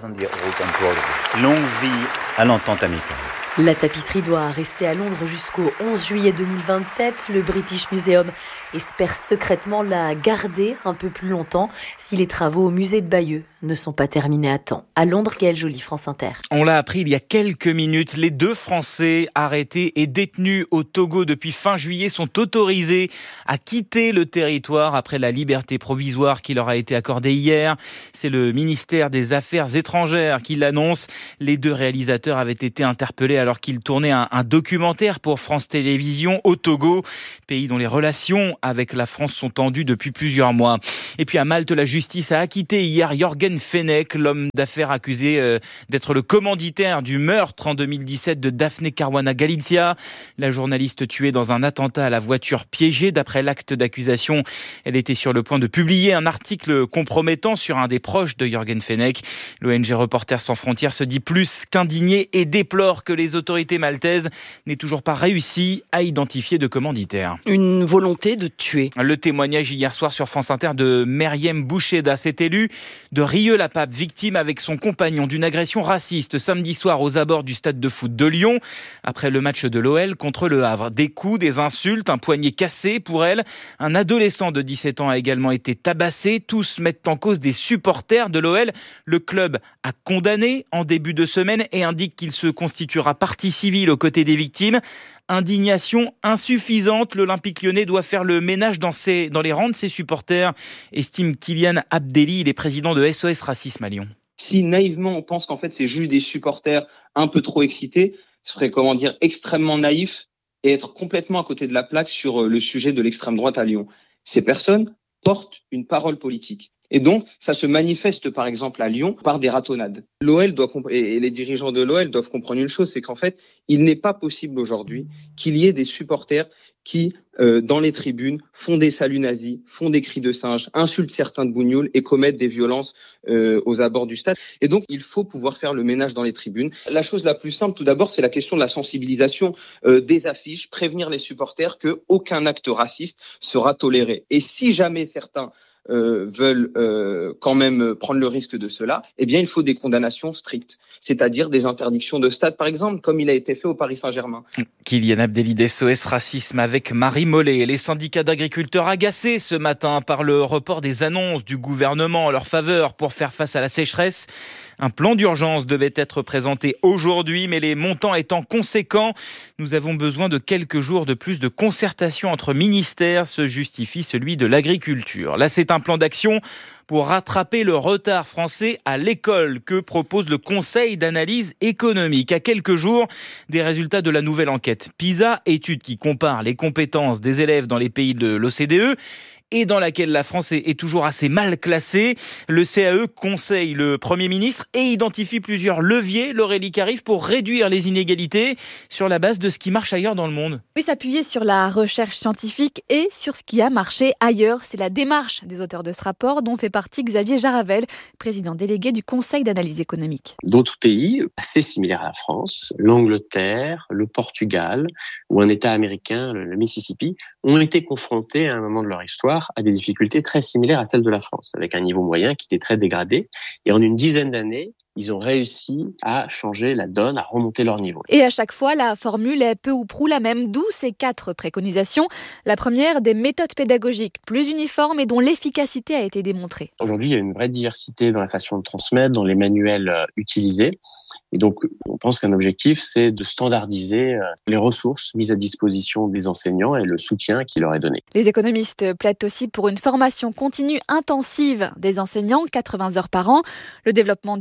Longue vie à l'entente amicale. La tapisserie doit rester à Londres jusqu'au onze juillet deux mille vingt-sept. Le British Museum espère secrètement la garder un peu plus longtemps si les travaux au musée de Bayeux ne sont pas terminés à temps. À Londres, Gaëlle Joly, France Inter. On l'a appris il y a quelques minutes. Les deux Français arrêtés et détenus au Togo depuis fin juillet sont autorisés à quitter le territoire après la liberté provisoire qui leur a été accordée hier. C'est le ministère des Affaires étrangères qui l'annonce. Les deux réalisateurs avaient été interpellés alors qu'ils tournaient un, un documentaire pour France Télévisions au Togo, pays dont les relations avec la France sont tendues depuis plusieurs mois. Et puis à Malte, la justice a acquitté hier Jürgen Fenech, l'homme d'affaires accusé euh, d'être le commanditaire du meurtre en deux mille dix-sept de Daphne Caruana Galizia, la journaliste tuée dans un attentat à la voiture piégée. D'après l'acte d'accusation, elle était sur le point de publier un article compromettant sur un des proches de Jürgen Fenech. L'O N G Reporters sans frontières se dit plus qu'indigné et déplore que les autorités maltaises n'aient toujours pas réussi à identifier de commanditaire. Une volonté de tuer. Le témoignage hier soir sur France Inter de Meriem Boucheda, cet élu de Rieux-la-Pape, victime avec son compagnon d'une agression raciste samedi soir aux abords du stade de foot de Lyon, après le match de l'O L contre le Havre. Des coups, des insultes, un poignet cassé pour elle. Un adolescent de dix-sept ans a également été tabassé. Tous mettent en cause des supporters de l'O L. Le club a condamné en début de semaine et indique qu'il se constituera partie civile aux côtés des victimes. Indignation insuffisante, l'Olympique lyonnais doit faire le ménage dans, ses, dans les rangs de ses supporters, estime Kylian Abdelli, il est président de S O S Racisme à Lyon. Si naïvement on pense qu'en fait c'est juste des supporters un peu trop excités, ce serait comment dire extrêmement naïf et être complètement à côté de la plaque sur le sujet de l'extrême droite à Lyon. Ces personnes portent une parole politique. Et donc, ça se manifeste par exemple à Lyon par des ratonnades. L'O L doit comp- et les dirigeants de l'O L doivent comprendre une chose, c'est qu'en fait, il n'est pas possible aujourd'hui qu'il y ait des supporters qui, euh, dans les tribunes, font des saluts nazis, font des cris de singe, insultent certains de Bougnoul et commettent des violences euh, aux abords du stade. Et donc, il faut pouvoir faire le ménage dans les tribunes. La chose la plus simple, tout d'abord, c'est la question de la sensibilisation euh, des affiches, prévenir les supporters qu'aucun acte raciste sera toléré. Et si jamais certains Euh, veulent euh, quand même prendre le risque de cela, eh bien il faut des condamnations strictes, c'est-à-dire des interdictions de stade par exemple, comme il a été fait au Paris Saint-Germain. Kylian Abdelli d'S O S Racisme avec Marie Mollet. Les syndicats d'agriculteurs agacés ce matin par le report des annonces du gouvernement en leur faveur pour faire face à la sécheresse. Un plan d'urgence devait être présenté aujourd'hui, mais les montants étant conséquents, nous avons besoin de quelques jours de plus de concertation entre ministères, se justifie celui de l'agriculture. Là, c'est un plan d'action pour rattraper le retard français à l'école que propose le Conseil d'analyse économique. À quelques jours des résultats de la nouvelle enquête PISA, étude qui compare les compétences des élèves dans les pays de l'O C D E, et dans laquelle la France est toujours assez mal classée. Le C A E conseille le Premier ministre et identifie plusieurs leviers, Laurélie Carif, pour réduire les inégalités sur la base de ce qui marche ailleurs dans le monde. Oui, s'appuyer sur la recherche scientifique et sur ce qui a marché ailleurs. C'est la démarche des auteurs de ce rapport dont fait partie Xavier Jaravel, président délégué du Conseil d'analyse économique. D'autres pays assez similaires à la France, l'Angleterre, le Portugal ou un État américain, le Mississippi, ont été confrontés à un moment de leur histoire à des difficultés très similaires à celles de la France, avec un niveau moyen qui était très dégradé. Et en une dizaine d'années, ils ont réussi à changer la donne, à remonter leur niveau. Et à chaque fois, la formule est peu ou prou la même, d'où ces quatre préconisations. La première, des méthodes pédagogiques plus uniformes et dont l'efficacité a été démontrée. Aujourd'hui, il y a une vraie diversité dans la façon de transmettre, dans les manuels euh, utilisés. Et donc, on pense qu'un objectif, c'est de standardiser euh, les ressources mises à disposition des enseignants et le soutien qui leur est donné. Les économistes plaident aussi pour une formation continue intensive des enseignants, quatre-vingts heures par an, le développement du tutorat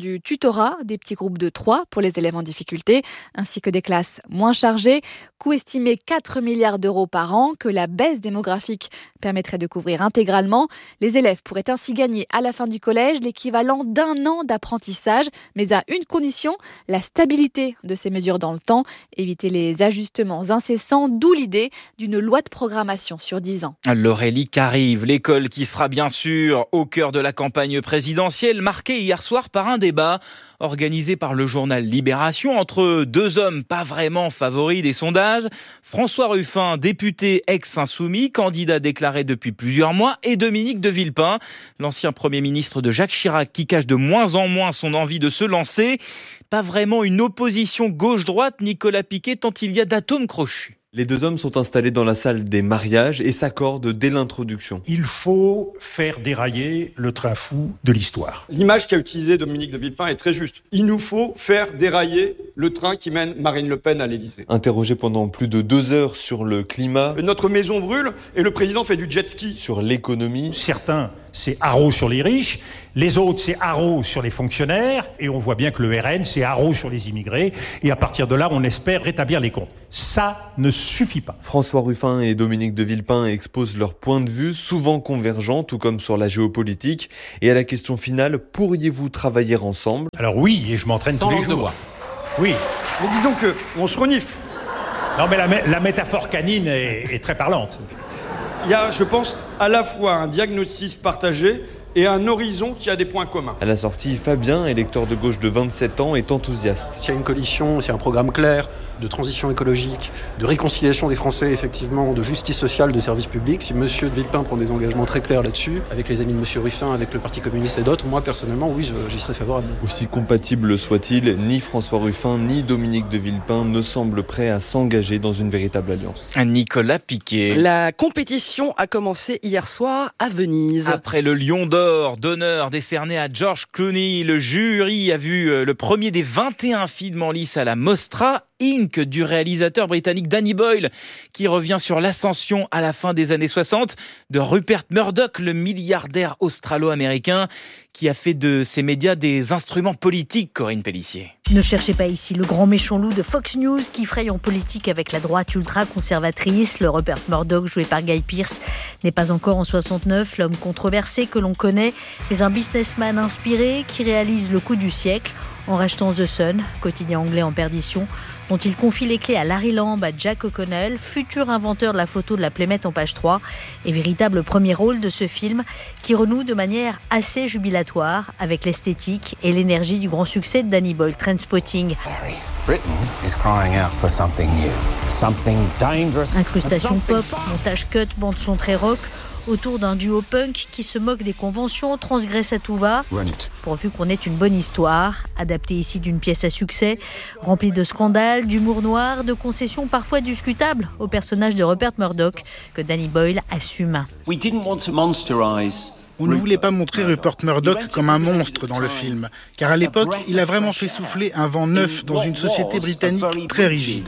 tutorat, des petits groupes de trois pour les élèves en difficulté, ainsi que des classes moins chargées. Coût estimé quatre milliards d'euros par an que la baisse démographique permettrait de couvrir intégralement. Les élèves pourraient ainsi gagner à la fin du collège l'équivalent d'un an d'apprentissage, mais à une condition, la stabilité de ces mesures dans le temps, éviter les ajustements incessants, d'où l'idée d'une loi de programmation sur dix ans. L'Aurélie qu'arrive, l'école qui sera bien sûr au cœur de la campagne présidentielle, marquée hier soir par un débat organisé par le journal Libération entre deux hommes pas vraiment favoris des sondages. François Ruffin, député ex-insoumis, candidat déclaré depuis plusieurs mois, et Dominique de Villepin, l'ancien Premier ministre de Jacques Chirac, qui cache de moins en moins son envie de se lancer. Pas vraiment une opposition gauche-droite, Nicolas Piquet, tant il y a d'atomes crochus. Les deux hommes sont installés dans la salle des mariages et s'accordent dès l'introduction. Il faut faire dérailler le train fou de l'histoire. L'image qu'a utilisée Dominique de Villepin est très juste. Il nous faut faire dérailler le train qui mène Marine Le Pen à l'Élysée. Interrogé pendant plus de deux heures sur le climat. Notre maison brûle et le président fait du jet ski. Sur l'économie. Certains, c'est haro sur les riches. Les autres, c'est haro sur les fonctionnaires. Et on voit bien que le R N, c'est haro sur les immigrés. Et à partir de là, on espère rétablir les comptes. Ça ne suffit pas. François Ruffin et Dominique de Villepin exposent leurs points de vue, souvent convergents, tout comme sur la géopolitique. Et à la question finale, pourriez-vous travailler ensemble ? Alors oui, et je m'entraîne Sans tous les jours. Oui. Mais disons que on se renifle. Non, mais la, la métaphore canine est, est très parlante. Il y a, je pense, à la fois un diagnostic partagé et un horizon qui a des points communs. À la sortie, Fabien, électeur de gauche de vingt-sept ans, est enthousiaste. S'il y a une coalition, s'il y a un programme clair de transition écologique, de réconciliation des Français, effectivement, de justice sociale, de services publics, si M. de Villepin prend des engagements très clairs là-dessus, avec les amis de M. Ruffin, avec le Parti communiste et d'autres, moi, personnellement, oui, je, j'y serais favorable. Aussi compatible soit-il, ni François Ruffin, ni Dominique de Villepin ne semblent prêts à s'engager dans une véritable alliance. Nicolas Piquet. La compétition a commencé hier soir à Venise. Après le Lion d'Or d'honneur décerné à George Clooney, le jury a vu le premier des vingt et un films en lice à la Mostra, Inc du réalisateur britannique Danny Boyle, qui revient sur l'ascension à la fin des années soixante de Rupert Murdoch, le milliardaire australo-américain qui a fait de ses médias des instruments politiques, Corinne Pellissier. Ne cherchez pas ici le grand méchant loup de Fox News qui fraye en politique avec la droite ultra-conservatrice. Le Rupert Murdoch, joué par Guy Pearce, n'est pas encore en soixante-neuf l'homme controversé que l'on connaît, mais un businessman inspiré qui réalise le coup du siècle en rachetant The Sun, quotidien anglais en perdition, dont il confie les clés à Larry Lamb, à Jack O'Connell, futur inventeur de la photo de la Playmate en page trois, et véritable premier rôle de ce film qui renoue de manière assez jubilatoire avec l'esthétique et l'énergie du grand succès de Danny Boyle, Trainspotting. Harry, Britain is crying out for something new, something dangerous. Incrustation pop, montage cut, bande son très rock, autour d'un duo punk qui se moque des conventions, transgresse à tout va, pourvu qu'on ait une bonne histoire, adaptée ici d'une pièce à succès, remplie de scandales, d'humour noir, de concessions parfois discutables au personnage de Rupert Murdoch, que Danny Boyle assume. We didn't want to monsterize. On ne voulait pas montrer Rupert Murdoch comme un monstre dans le film, car à l'époque, il a vraiment fait souffler un vent neuf dans une société britannique très rigide.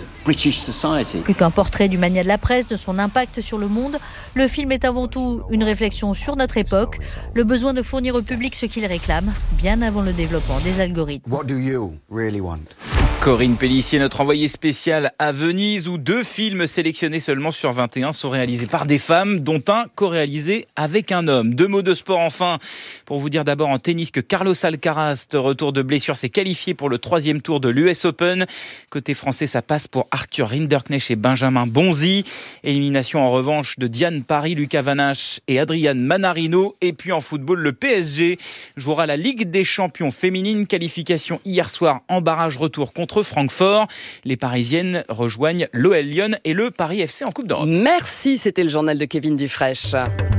Plus qu'un portrait du mania de la presse, de son impact sur le monde, le film est avant tout une réflexion sur notre époque, le besoin de fournir au public ce qu'il réclame, bien avant le développement des algorithmes. What do you really want? Corinne Pellissier, notre envoyée spéciale à Venise, où deux films sélectionnés seulement sur vingt et un sont réalisés par des femmes, dont un co-réalisé avec un homme. Deux mots de sport enfin, pour vous dire d'abord en tennis que Carlos Alcaraz, de retour de blessure, s'est qualifié pour le troisième tour de l'U S Open. Côté français, ça passe pour Arthur Rinderknecht et Benjamin Bonzi. Élimination en revanche de Diane Paris, Lucas Van Hache et Adrian Manarino. Et puis en football, le P S G jouera la Ligue des Champions féminine. Qualification hier soir en barrage retour contre Francfort. Les Parisiennes rejoignent l'O L Lyon et le Paris F C en Coupe d'Europe. Merci, c'était le journal de Kevin Dufraîche.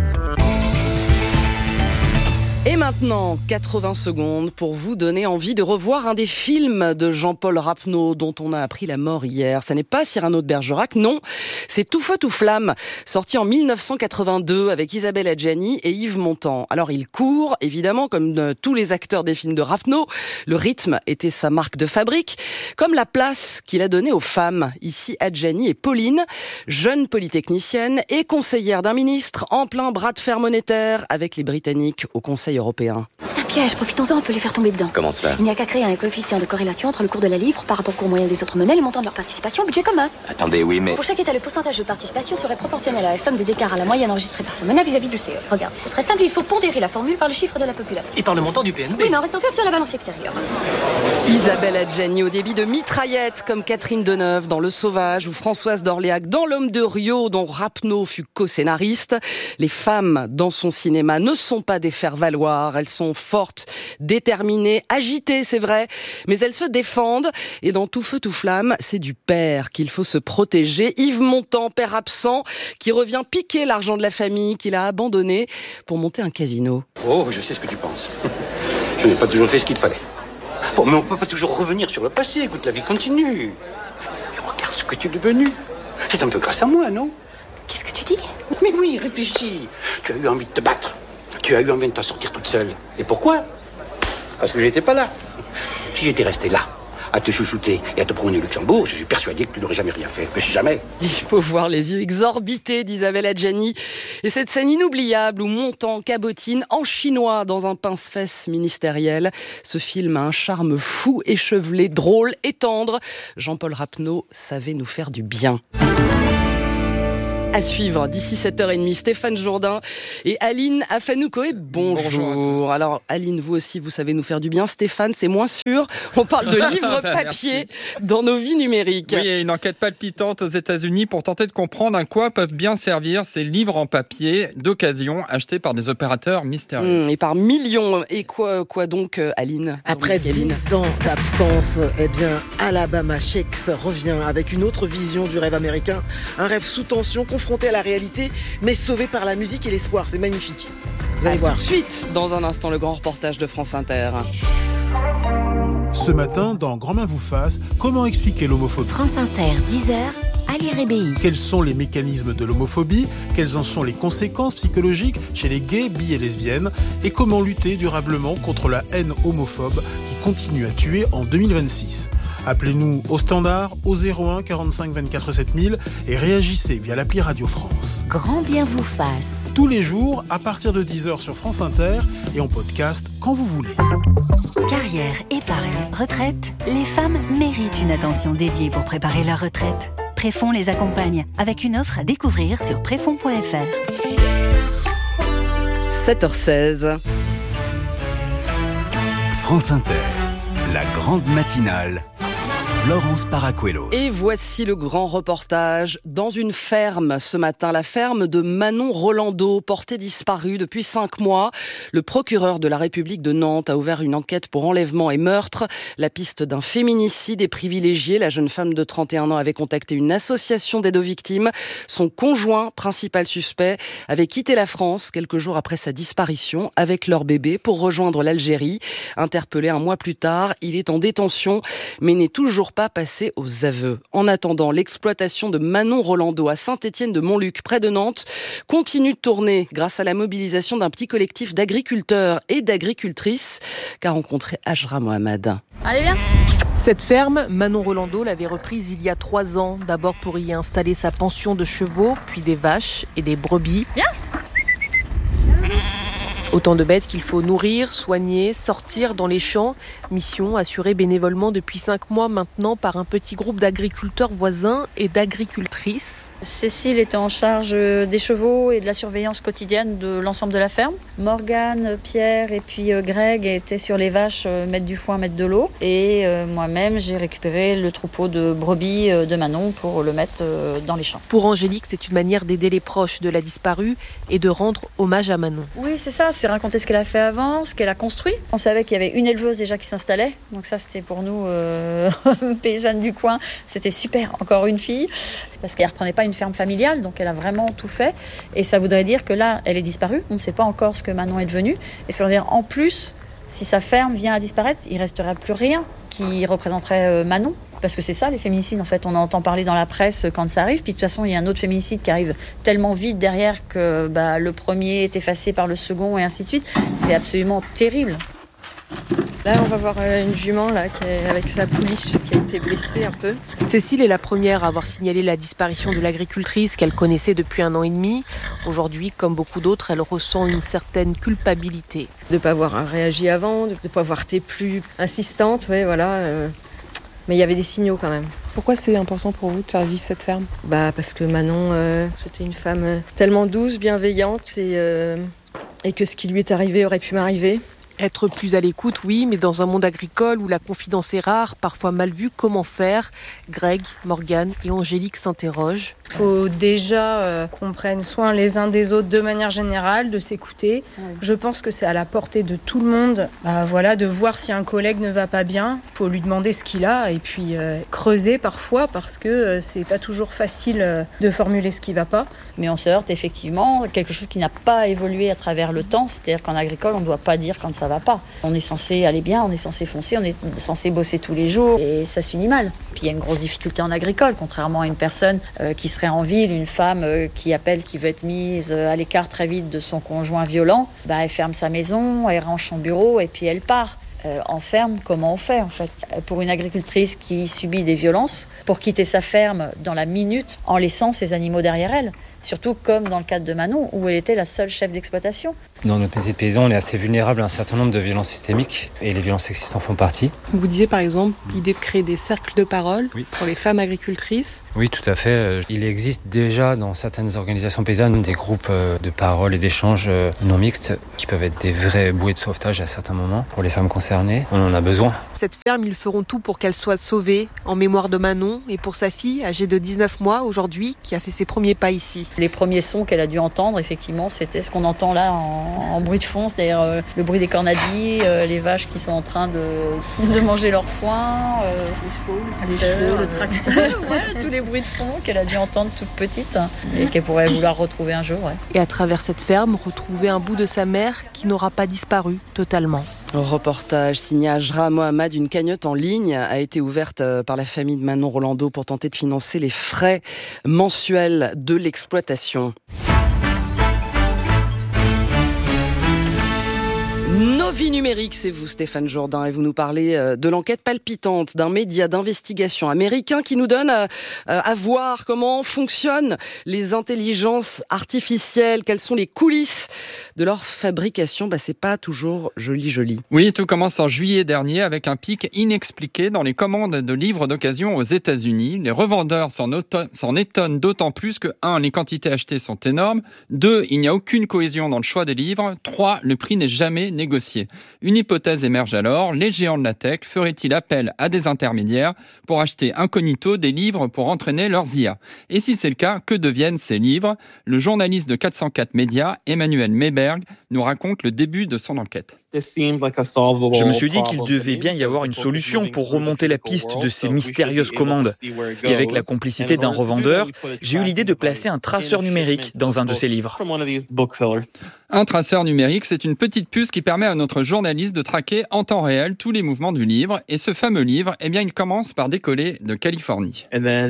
Et maintenant, quatre-vingts secondes pour vous donner envie de revoir un des films de Jean-Paul Rapneau dont on a appris la mort hier. Ça n'est pas Cyrano de Bergerac, non, c'est Tout feu, tout flamme, sorti en mille neuf cent quatre-vingt-deux avec Isabelle Adjani et Yves Montand. Alors il court, évidemment, comme tous les acteurs des films de Rapneau. Le rythme était sa marque de fabrique, comme la place qu'il a donnée aux femmes. Ici, Adjani et Pauline, jeune polytechnicienne et conseillère d'un ministre en plein bras de fer monétaire avec les Britanniques au Conseil européen. C'est un piège, profitons-en, on peut les faire tomber dedans. Comment cela? Il n'y a qu'à créer un coefficient de corrélation entre le cours de la livre par rapport au cours moyen des autres monnaies, les montants de leur participation au budget commun. Attendez, oui, mais... Pour chaque État, le pourcentage de participation serait proportionnel à la somme des écarts à la moyenne enregistrée par sa monnaie vis-à-vis du C E. Regardez, c'est très simple, il faut pondérer la formule par le chiffre de la population. Et par le montant du P N B. Oui, mais en restant faible sur la balance extérieure. Isabelle Adjani au débit de mitraillette comme Catherine Deneuve dans Le Sauvage ou Françoise d'Orléac dans L'Homme de Rio dont Rapneau fut co-scénariste. Les femmes dans son cinéma ne sont pas des faire-valoir, elles sont fortes, déterminées, agitées, c'est vrai, mais elles se défendent et dans Tout feu, tout flamme, c'est du père qu'il faut se protéger. Yves Montand, père absent, qui revient piquer l'argent de la famille qu'il a abandonné pour monter un casino. Oh, je sais ce que tu penses. Je n'ai pas toujours fait ce qu'il fallait. Bon, mais on ne peut pas toujours revenir sur le passé. Écoute, la vie continue. Et regarde ce que tu es devenu. C'est un peu grâce à moi, non? Qu'est-ce que tu dis? Mais oui, réfléchis. Tu as eu envie de te battre. Tu as eu envie de t'en sortir toute seule. Et pourquoi? Parce que je n'étais pas là. Si j'étais resté là, à te chouchouter et à te promener au Luxembourg, je suis persuadé que tu n'aurais jamais rien fait. Mais jamais. Il faut voir les yeux exorbités d'Isabelle Adjani. Et cette scène inoubliable où Montand cabotine en chinois dans un pince-fesses ministériel. Ce film a un charme fou, échevelé, drôle et tendre. Jean-Paul Rapneau savait nous faire du bien. À suivre d'ici sept heures trente, Stéphane Jourdain et Aline Afanoukoé. Bonjour. Bonjour. Alors Aline, vous aussi, vous savez nous faire du bien. Stéphane, c'est moins sûr. On parle de livres papier dans nos vies numériques. Oui, il y a une enquête palpitante aux États-Unis pour tenter de comprendre à quoi peuvent bien servir ces livres en papier d'occasion achetés par des opérateurs mystérieux. Mmh, et par millions. Et quoi, quoi donc, Aline? Après dix ans d'absence, eh bien, Alabama Shakes revient avec une autre vision du rêve américain. Un rêve sous tension, confronté à la réalité, mais sauvé par la musique et l'espoir. C'est magnifique. Vous allez à voir. Tout de suite, dans un instant, le grand reportage de France Inter. Ce matin, dans Grand Main vous fasse, comment expliquer l'homophobie? France Inter, dix heures, Ali Rébéi. Quels sont les mécanismes de l'homophobie? Quelles en sont les conséquences psychologiques chez les gays, bi et lesbiennes? Et comment lutter durablement contre la haine homophobe qui continue à tuer en deux mille vingt-six? Appelez-nous au standard au zéro un quarante-cinq vingt-quatre sept mille et réagissez via l'appli Radio France. Grand bien vous fasse. Tous les jours à partir de dix heures sur France Inter et en podcast quand vous voulez. Carrière, épargne, retraite, les femmes méritent une attention dédiée pour préparer leur retraite. Préfonds les accompagne avec une offre à découvrir sur préfonds point f r. sept heures seize. France Inter, la grande matinale. Florence Paracuelos. Et voici le grand reportage dans une ferme ce matin, la ferme de Manon Rolando, portée disparue depuis cinq mois. Le procureur de la République de Nantes a ouvert une enquête pour enlèvement et meurtre. La piste d'un féminicide est privilégiée. La jeune femme de trente et un ans avait contacté une association d'aide aux victimes. Son conjoint, principal suspect, avait quitté la France quelques jours après sa disparition avec leur bébé pour rejoindre l'Algérie. Interpellé un mois plus tard, il est en détention mais n'est toujours pas passé aux aveux. En attendant, l'exploitation de Manon Rolando à Saint-Étienne-de-Montluc, près de Nantes, continue de tourner grâce à la mobilisation d'un petit collectif d'agriculteurs et d'agricultrices qu'a rencontré Ajra Mohamed. Allez, viens. Cette ferme, Manon Rolando l'avait reprise il y a trois ans, d'abord pour y installer sa pension de chevaux, puis des vaches et des brebis. Viens. Autant de bêtes qu'il faut nourrir, soigner, sortir dans les champs. Mission assurée bénévolement depuis cinq mois maintenant par un petit groupe d'agriculteurs voisins et d'agricultrices. Cécile était en charge des chevaux et de la surveillance quotidienne de l'ensemble de la ferme. Morgane, Pierre et puis Greg étaient sur les vaches, mettre du foin, mettre de l'eau. Et moi-même, j'ai récupéré le troupeau de brebis de Manon pour le mettre dans les champs. Pour Angélique, c'est une manière d'aider les proches de la disparue et de rendre hommage à Manon. Oui, c'est ça. C'est raconter ce qu'elle a fait avant, ce qu'elle a construit. On savait qu'il y avait une éleveuse déjà qui s'installait, donc ça c'était pour nous euh, paysannes du coin, c'était super, encore une fille, parce qu'elle ne reprenait pas une ferme familiale, donc elle a vraiment tout fait, et ça voudrait dire que là elle est disparue, on ne sait pas encore ce que Manon est devenue, et ça veut dire en plus, si sa ferme vient à disparaître, il ne resterait plus rien qui représenterait Manon. Parce que c'est ça, les féminicides, en fait. On entend parler dans la presse quand ça arrive. Puis de toute façon, il y a un autre féminicide qui arrive tellement vite derrière que bah, le premier est effacé par le second et ainsi de suite. C'est absolument terrible. Là, on va voir une jument là, qui est avec sa pouliche qui a été blessée un peu. Cécile est la première à avoir signalé la disparition de l'agricultrice qu'elle connaissait depuis un an et demi. Aujourd'hui, comme beaucoup d'autres, elle ressent une certaine culpabilité. De ne pas avoir réagi avant, de ne pas avoir été plus insistante, ouais, voilà. Euh... Mais il y avait des signaux quand même. Pourquoi c'est important pour vous de faire vivre cette ferme ? Bah parce que Manon, euh, c'était une femme euh, tellement douce, bienveillante et, euh, et que ce qui lui est arrivé aurait pu m'arriver. Être plus à l'écoute, oui, mais dans un monde agricole où la confidence est rare, parfois mal vue, comment faire ? Greg, Morgane et Angélique s'interrogent. Il faut déjà euh, qu'on prenne soin les uns des autres de manière générale, de s'écouter. Oui. Je pense que c'est à la portée de tout le monde, bah, voilà, de voir si un collègue ne va pas bien. Il faut lui demander ce qu'il a et puis euh, creuser parfois parce que euh, c'est pas toujours facile euh, de formuler ce qui ne va pas. Mais on se heurte effectivement à quelque chose qui n'a pas évolué à travers le temps. C'est-à-dire qu'en agricole, on ne doit pas dire quand ça va pas. On est censé aller bien, on est censé foncer, on est censé bosser tous les jours et ça se finit mal. Puis il y a une grosse difficulté en agricole, contrairement à une personne euh, qui serait en ville, une femme euh, qui appelle, qui veut être mise euh, à l'écart très vite de son conjoint violent, bah, elle ferme sa maison, elle range son bureau et puis elle part. Euh, en ferme, comment on fait en fait ? Pour une agricultrice qui subit des violences, pour quitter sa ferme dans la minute en laissant ses animaux derrière elle, surtout comme dans le cadre de Manon où elle était la seule chef d'exploitation. Dans notre métier de paysan, on est assez vulnérable à un certain nombre de violences systémiques et les violences sexistes en font partie. Vous disiez par exemple l'idée de créer des cercles de parole oui. pour les femmes agricultrices. Oui, tout à fait. Il existe déjà dans certaines organisations paysannes des groupes de parole et d'échanges non mixtes qui peuvent être des vrais bouées de sauvetage à certains moments pour les femmes concernées. On en a besoin. Cette ferme, ils feront tout pour qu'elle soit sauvée en mémoire de Manon et pour sa fille âgée de dix-neuf mois aujourd'hui qui a fait ses premiers pas ici. Les premiers sons qu'elle a dû entendre, effectivement, c'était ce qu'on entend là en, en bruit de fond, c'est-à-dire euh, le bruit des cornadis, euh, les vaches qui sont en train de, de manger leur foin, euh, les chevaux, les chevaux, le tracteur, ouais, tous les bruits de fond qu'elle a dû entendre toute petite hein, et qu'elle pourrait vouloir retrouver un jour. Ouais. Et à travers cette ferme, retrouver un bout de sa mère qui n'aura pas disparu totalement. Reportage signé Ajra Mohamed. Une cagnotte en ligne a été ouverte par la famille de Manon Rolando pour tenter de financer les frais mensuels de l'exploitation. Nos vies numériques, c'est vous Stéphane Jourdain et vous nous parlez de l'enquête palpitante d'un média d'investigation américain qui nous donne à voir comment fonctionnent les intelligences artificielles, quelles sont les coulisses de leur fabrication. Bah, c'est pas toujours joli joli. Oui, tout commence en juillet dernier avec un pic inexpliqué dans les commandes de livres d'occasion aux États-Unis. Les revendeurs s'en, auto- s'en étonnent d'autant plus que un, les quantités achetées sont énormes, deux, il n'y a aucune cohésion dans le choix des livres, trois, le prix n'est jamais négocié. Une hypothèse émerge alors, les géants de la tech feraient-ils appel à des intermédiaires pour acheter incognito des livres pour entraîner leurs I A ? Et si c'est le cas, que deviennent ces livres ? Le journaliste de quatre cent quatre Médias, Emmanuel Mayberg, nous raconte le début de son enquête. Je me suis dit qu'il devait bien y avoir une solution pour remonter la piste de ces mystérieuses commandes. Et avec la complicité d'un revendeur, j'ai eu l'idée de placer un traceur numérique dans un de ces livres. Un traceur numérique, c'est une petite puce qui permet à notre journaliste de traquer en temps réel tous les mouvements du livre. Et ce fameux livre, eh bien, il commence par décoller de Californie.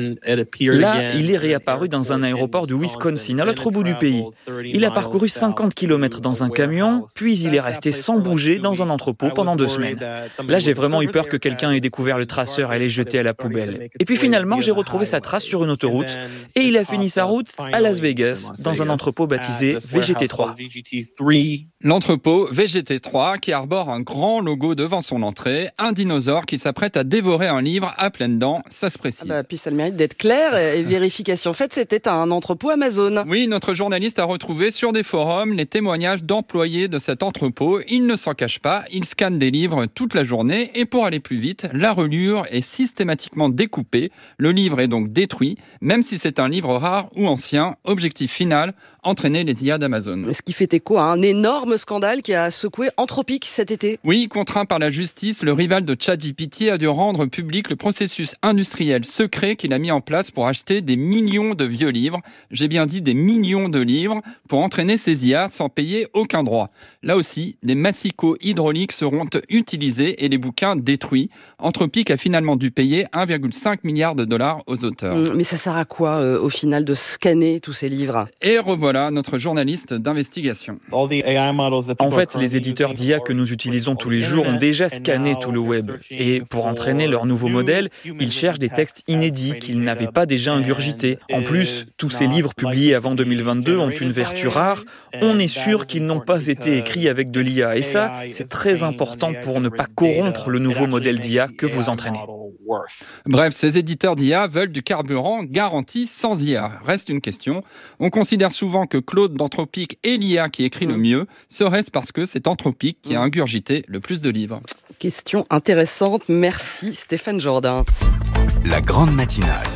Là, il est réapparu dans un aéroport du Wisconsin, à l'autre bout du pays. Il a parcouru cinquante kilomètres dans un camion, puis il est resté sans bouger dans un entrepôt pendant deux semaines. Là, j'ai vraiment eu peur que quelqu'un ait découvert le traceur et l'ait jeté à la poubelle. Et puis finalement, j'ai retrouvé sa trace sur une autoroute et il a fini sa route à Las Vegas, dans un entrepôt baptisé V G T trois. L'entrepôt V G T trois qui arbore un grand logo devant son entrée, un dinosaure qui s'apprête à dévorer un livre à pleines dents, ça se précise. Ah bah, puis ça le mérite d'être clair, et vérification faite, c'était un entrepôt Amazon. Oui, notre journaliste a retrouvé sur des forums les témoignages d'employés de cet entrepôt. Ils ne s'en cachent pas, ils scannent des livres toute la journée et pour aller plus vite, la reliure est systématiquement découpée. Le livre est donc détruit, même si c'est un livre rare ou ancien. Objectif final, entraîner les I A d'Amazon. Ce qui fait écho à un énorme scandale qui a secoué Anthropic cet été. Oui, contraint par la justice, le rival de ChatGPT a dû rendre public le processus industriel secret qu'il a mis en place pour acheter des millions de vieux livres. J'ai bien dit des millions de livres pour entraîner ces I A sans payer aucun droit. Là aussi, des massicles hélico-hydrauliques seront utilisés et les bouquins détruits. Anthropic a finalement dû payer un virgule cinq milliard de dollars aux auteurs. Mais ça sert à quoi, euh, au final, de scanner tous ces livres ? Et revoilà notre journaliste d'investigation. En fait, les éditeurs d'I A que nous utilisons tous les jours ont déjà scanné tout le web. Et pour entraîner leur nouveau modèle, ils cherchent des textes inédits qu'ils n'avaient pas déjà ingurgités. En plus, tous ces livres publiés avant deux mille vingt-deux ont une vertu rare. On est sûr qu'ils n'ont pas été écrits avec de l'I A. Et ça, c'est très important pour ne pas corrompre le nouveau modèle d'I A que vous entraînez. Bref, ces éditeurs d'I A veulent du carburant garanti sans I A. Reste une question. On considère souvent que Claude d'Anthropic est l'I A qui écrit le mieux. Serait-ce parce que c'est Anthropic qui a ingurgité le plus de livres ? Question intéressante. Merci Stéphane Jourdain. La grande matinale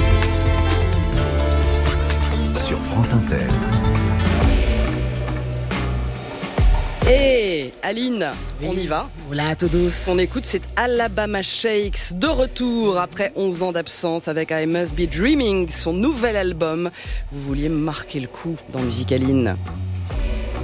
sur France Inter. Et Aline, oui. On y va. Voilà, à tous. On écoute, c'est Alabama Shakes, de retour après onze ans d'absence avec I Must Be Dreaming, son nouvel album. Vous vouliez marquer le coup dans Musique Aline.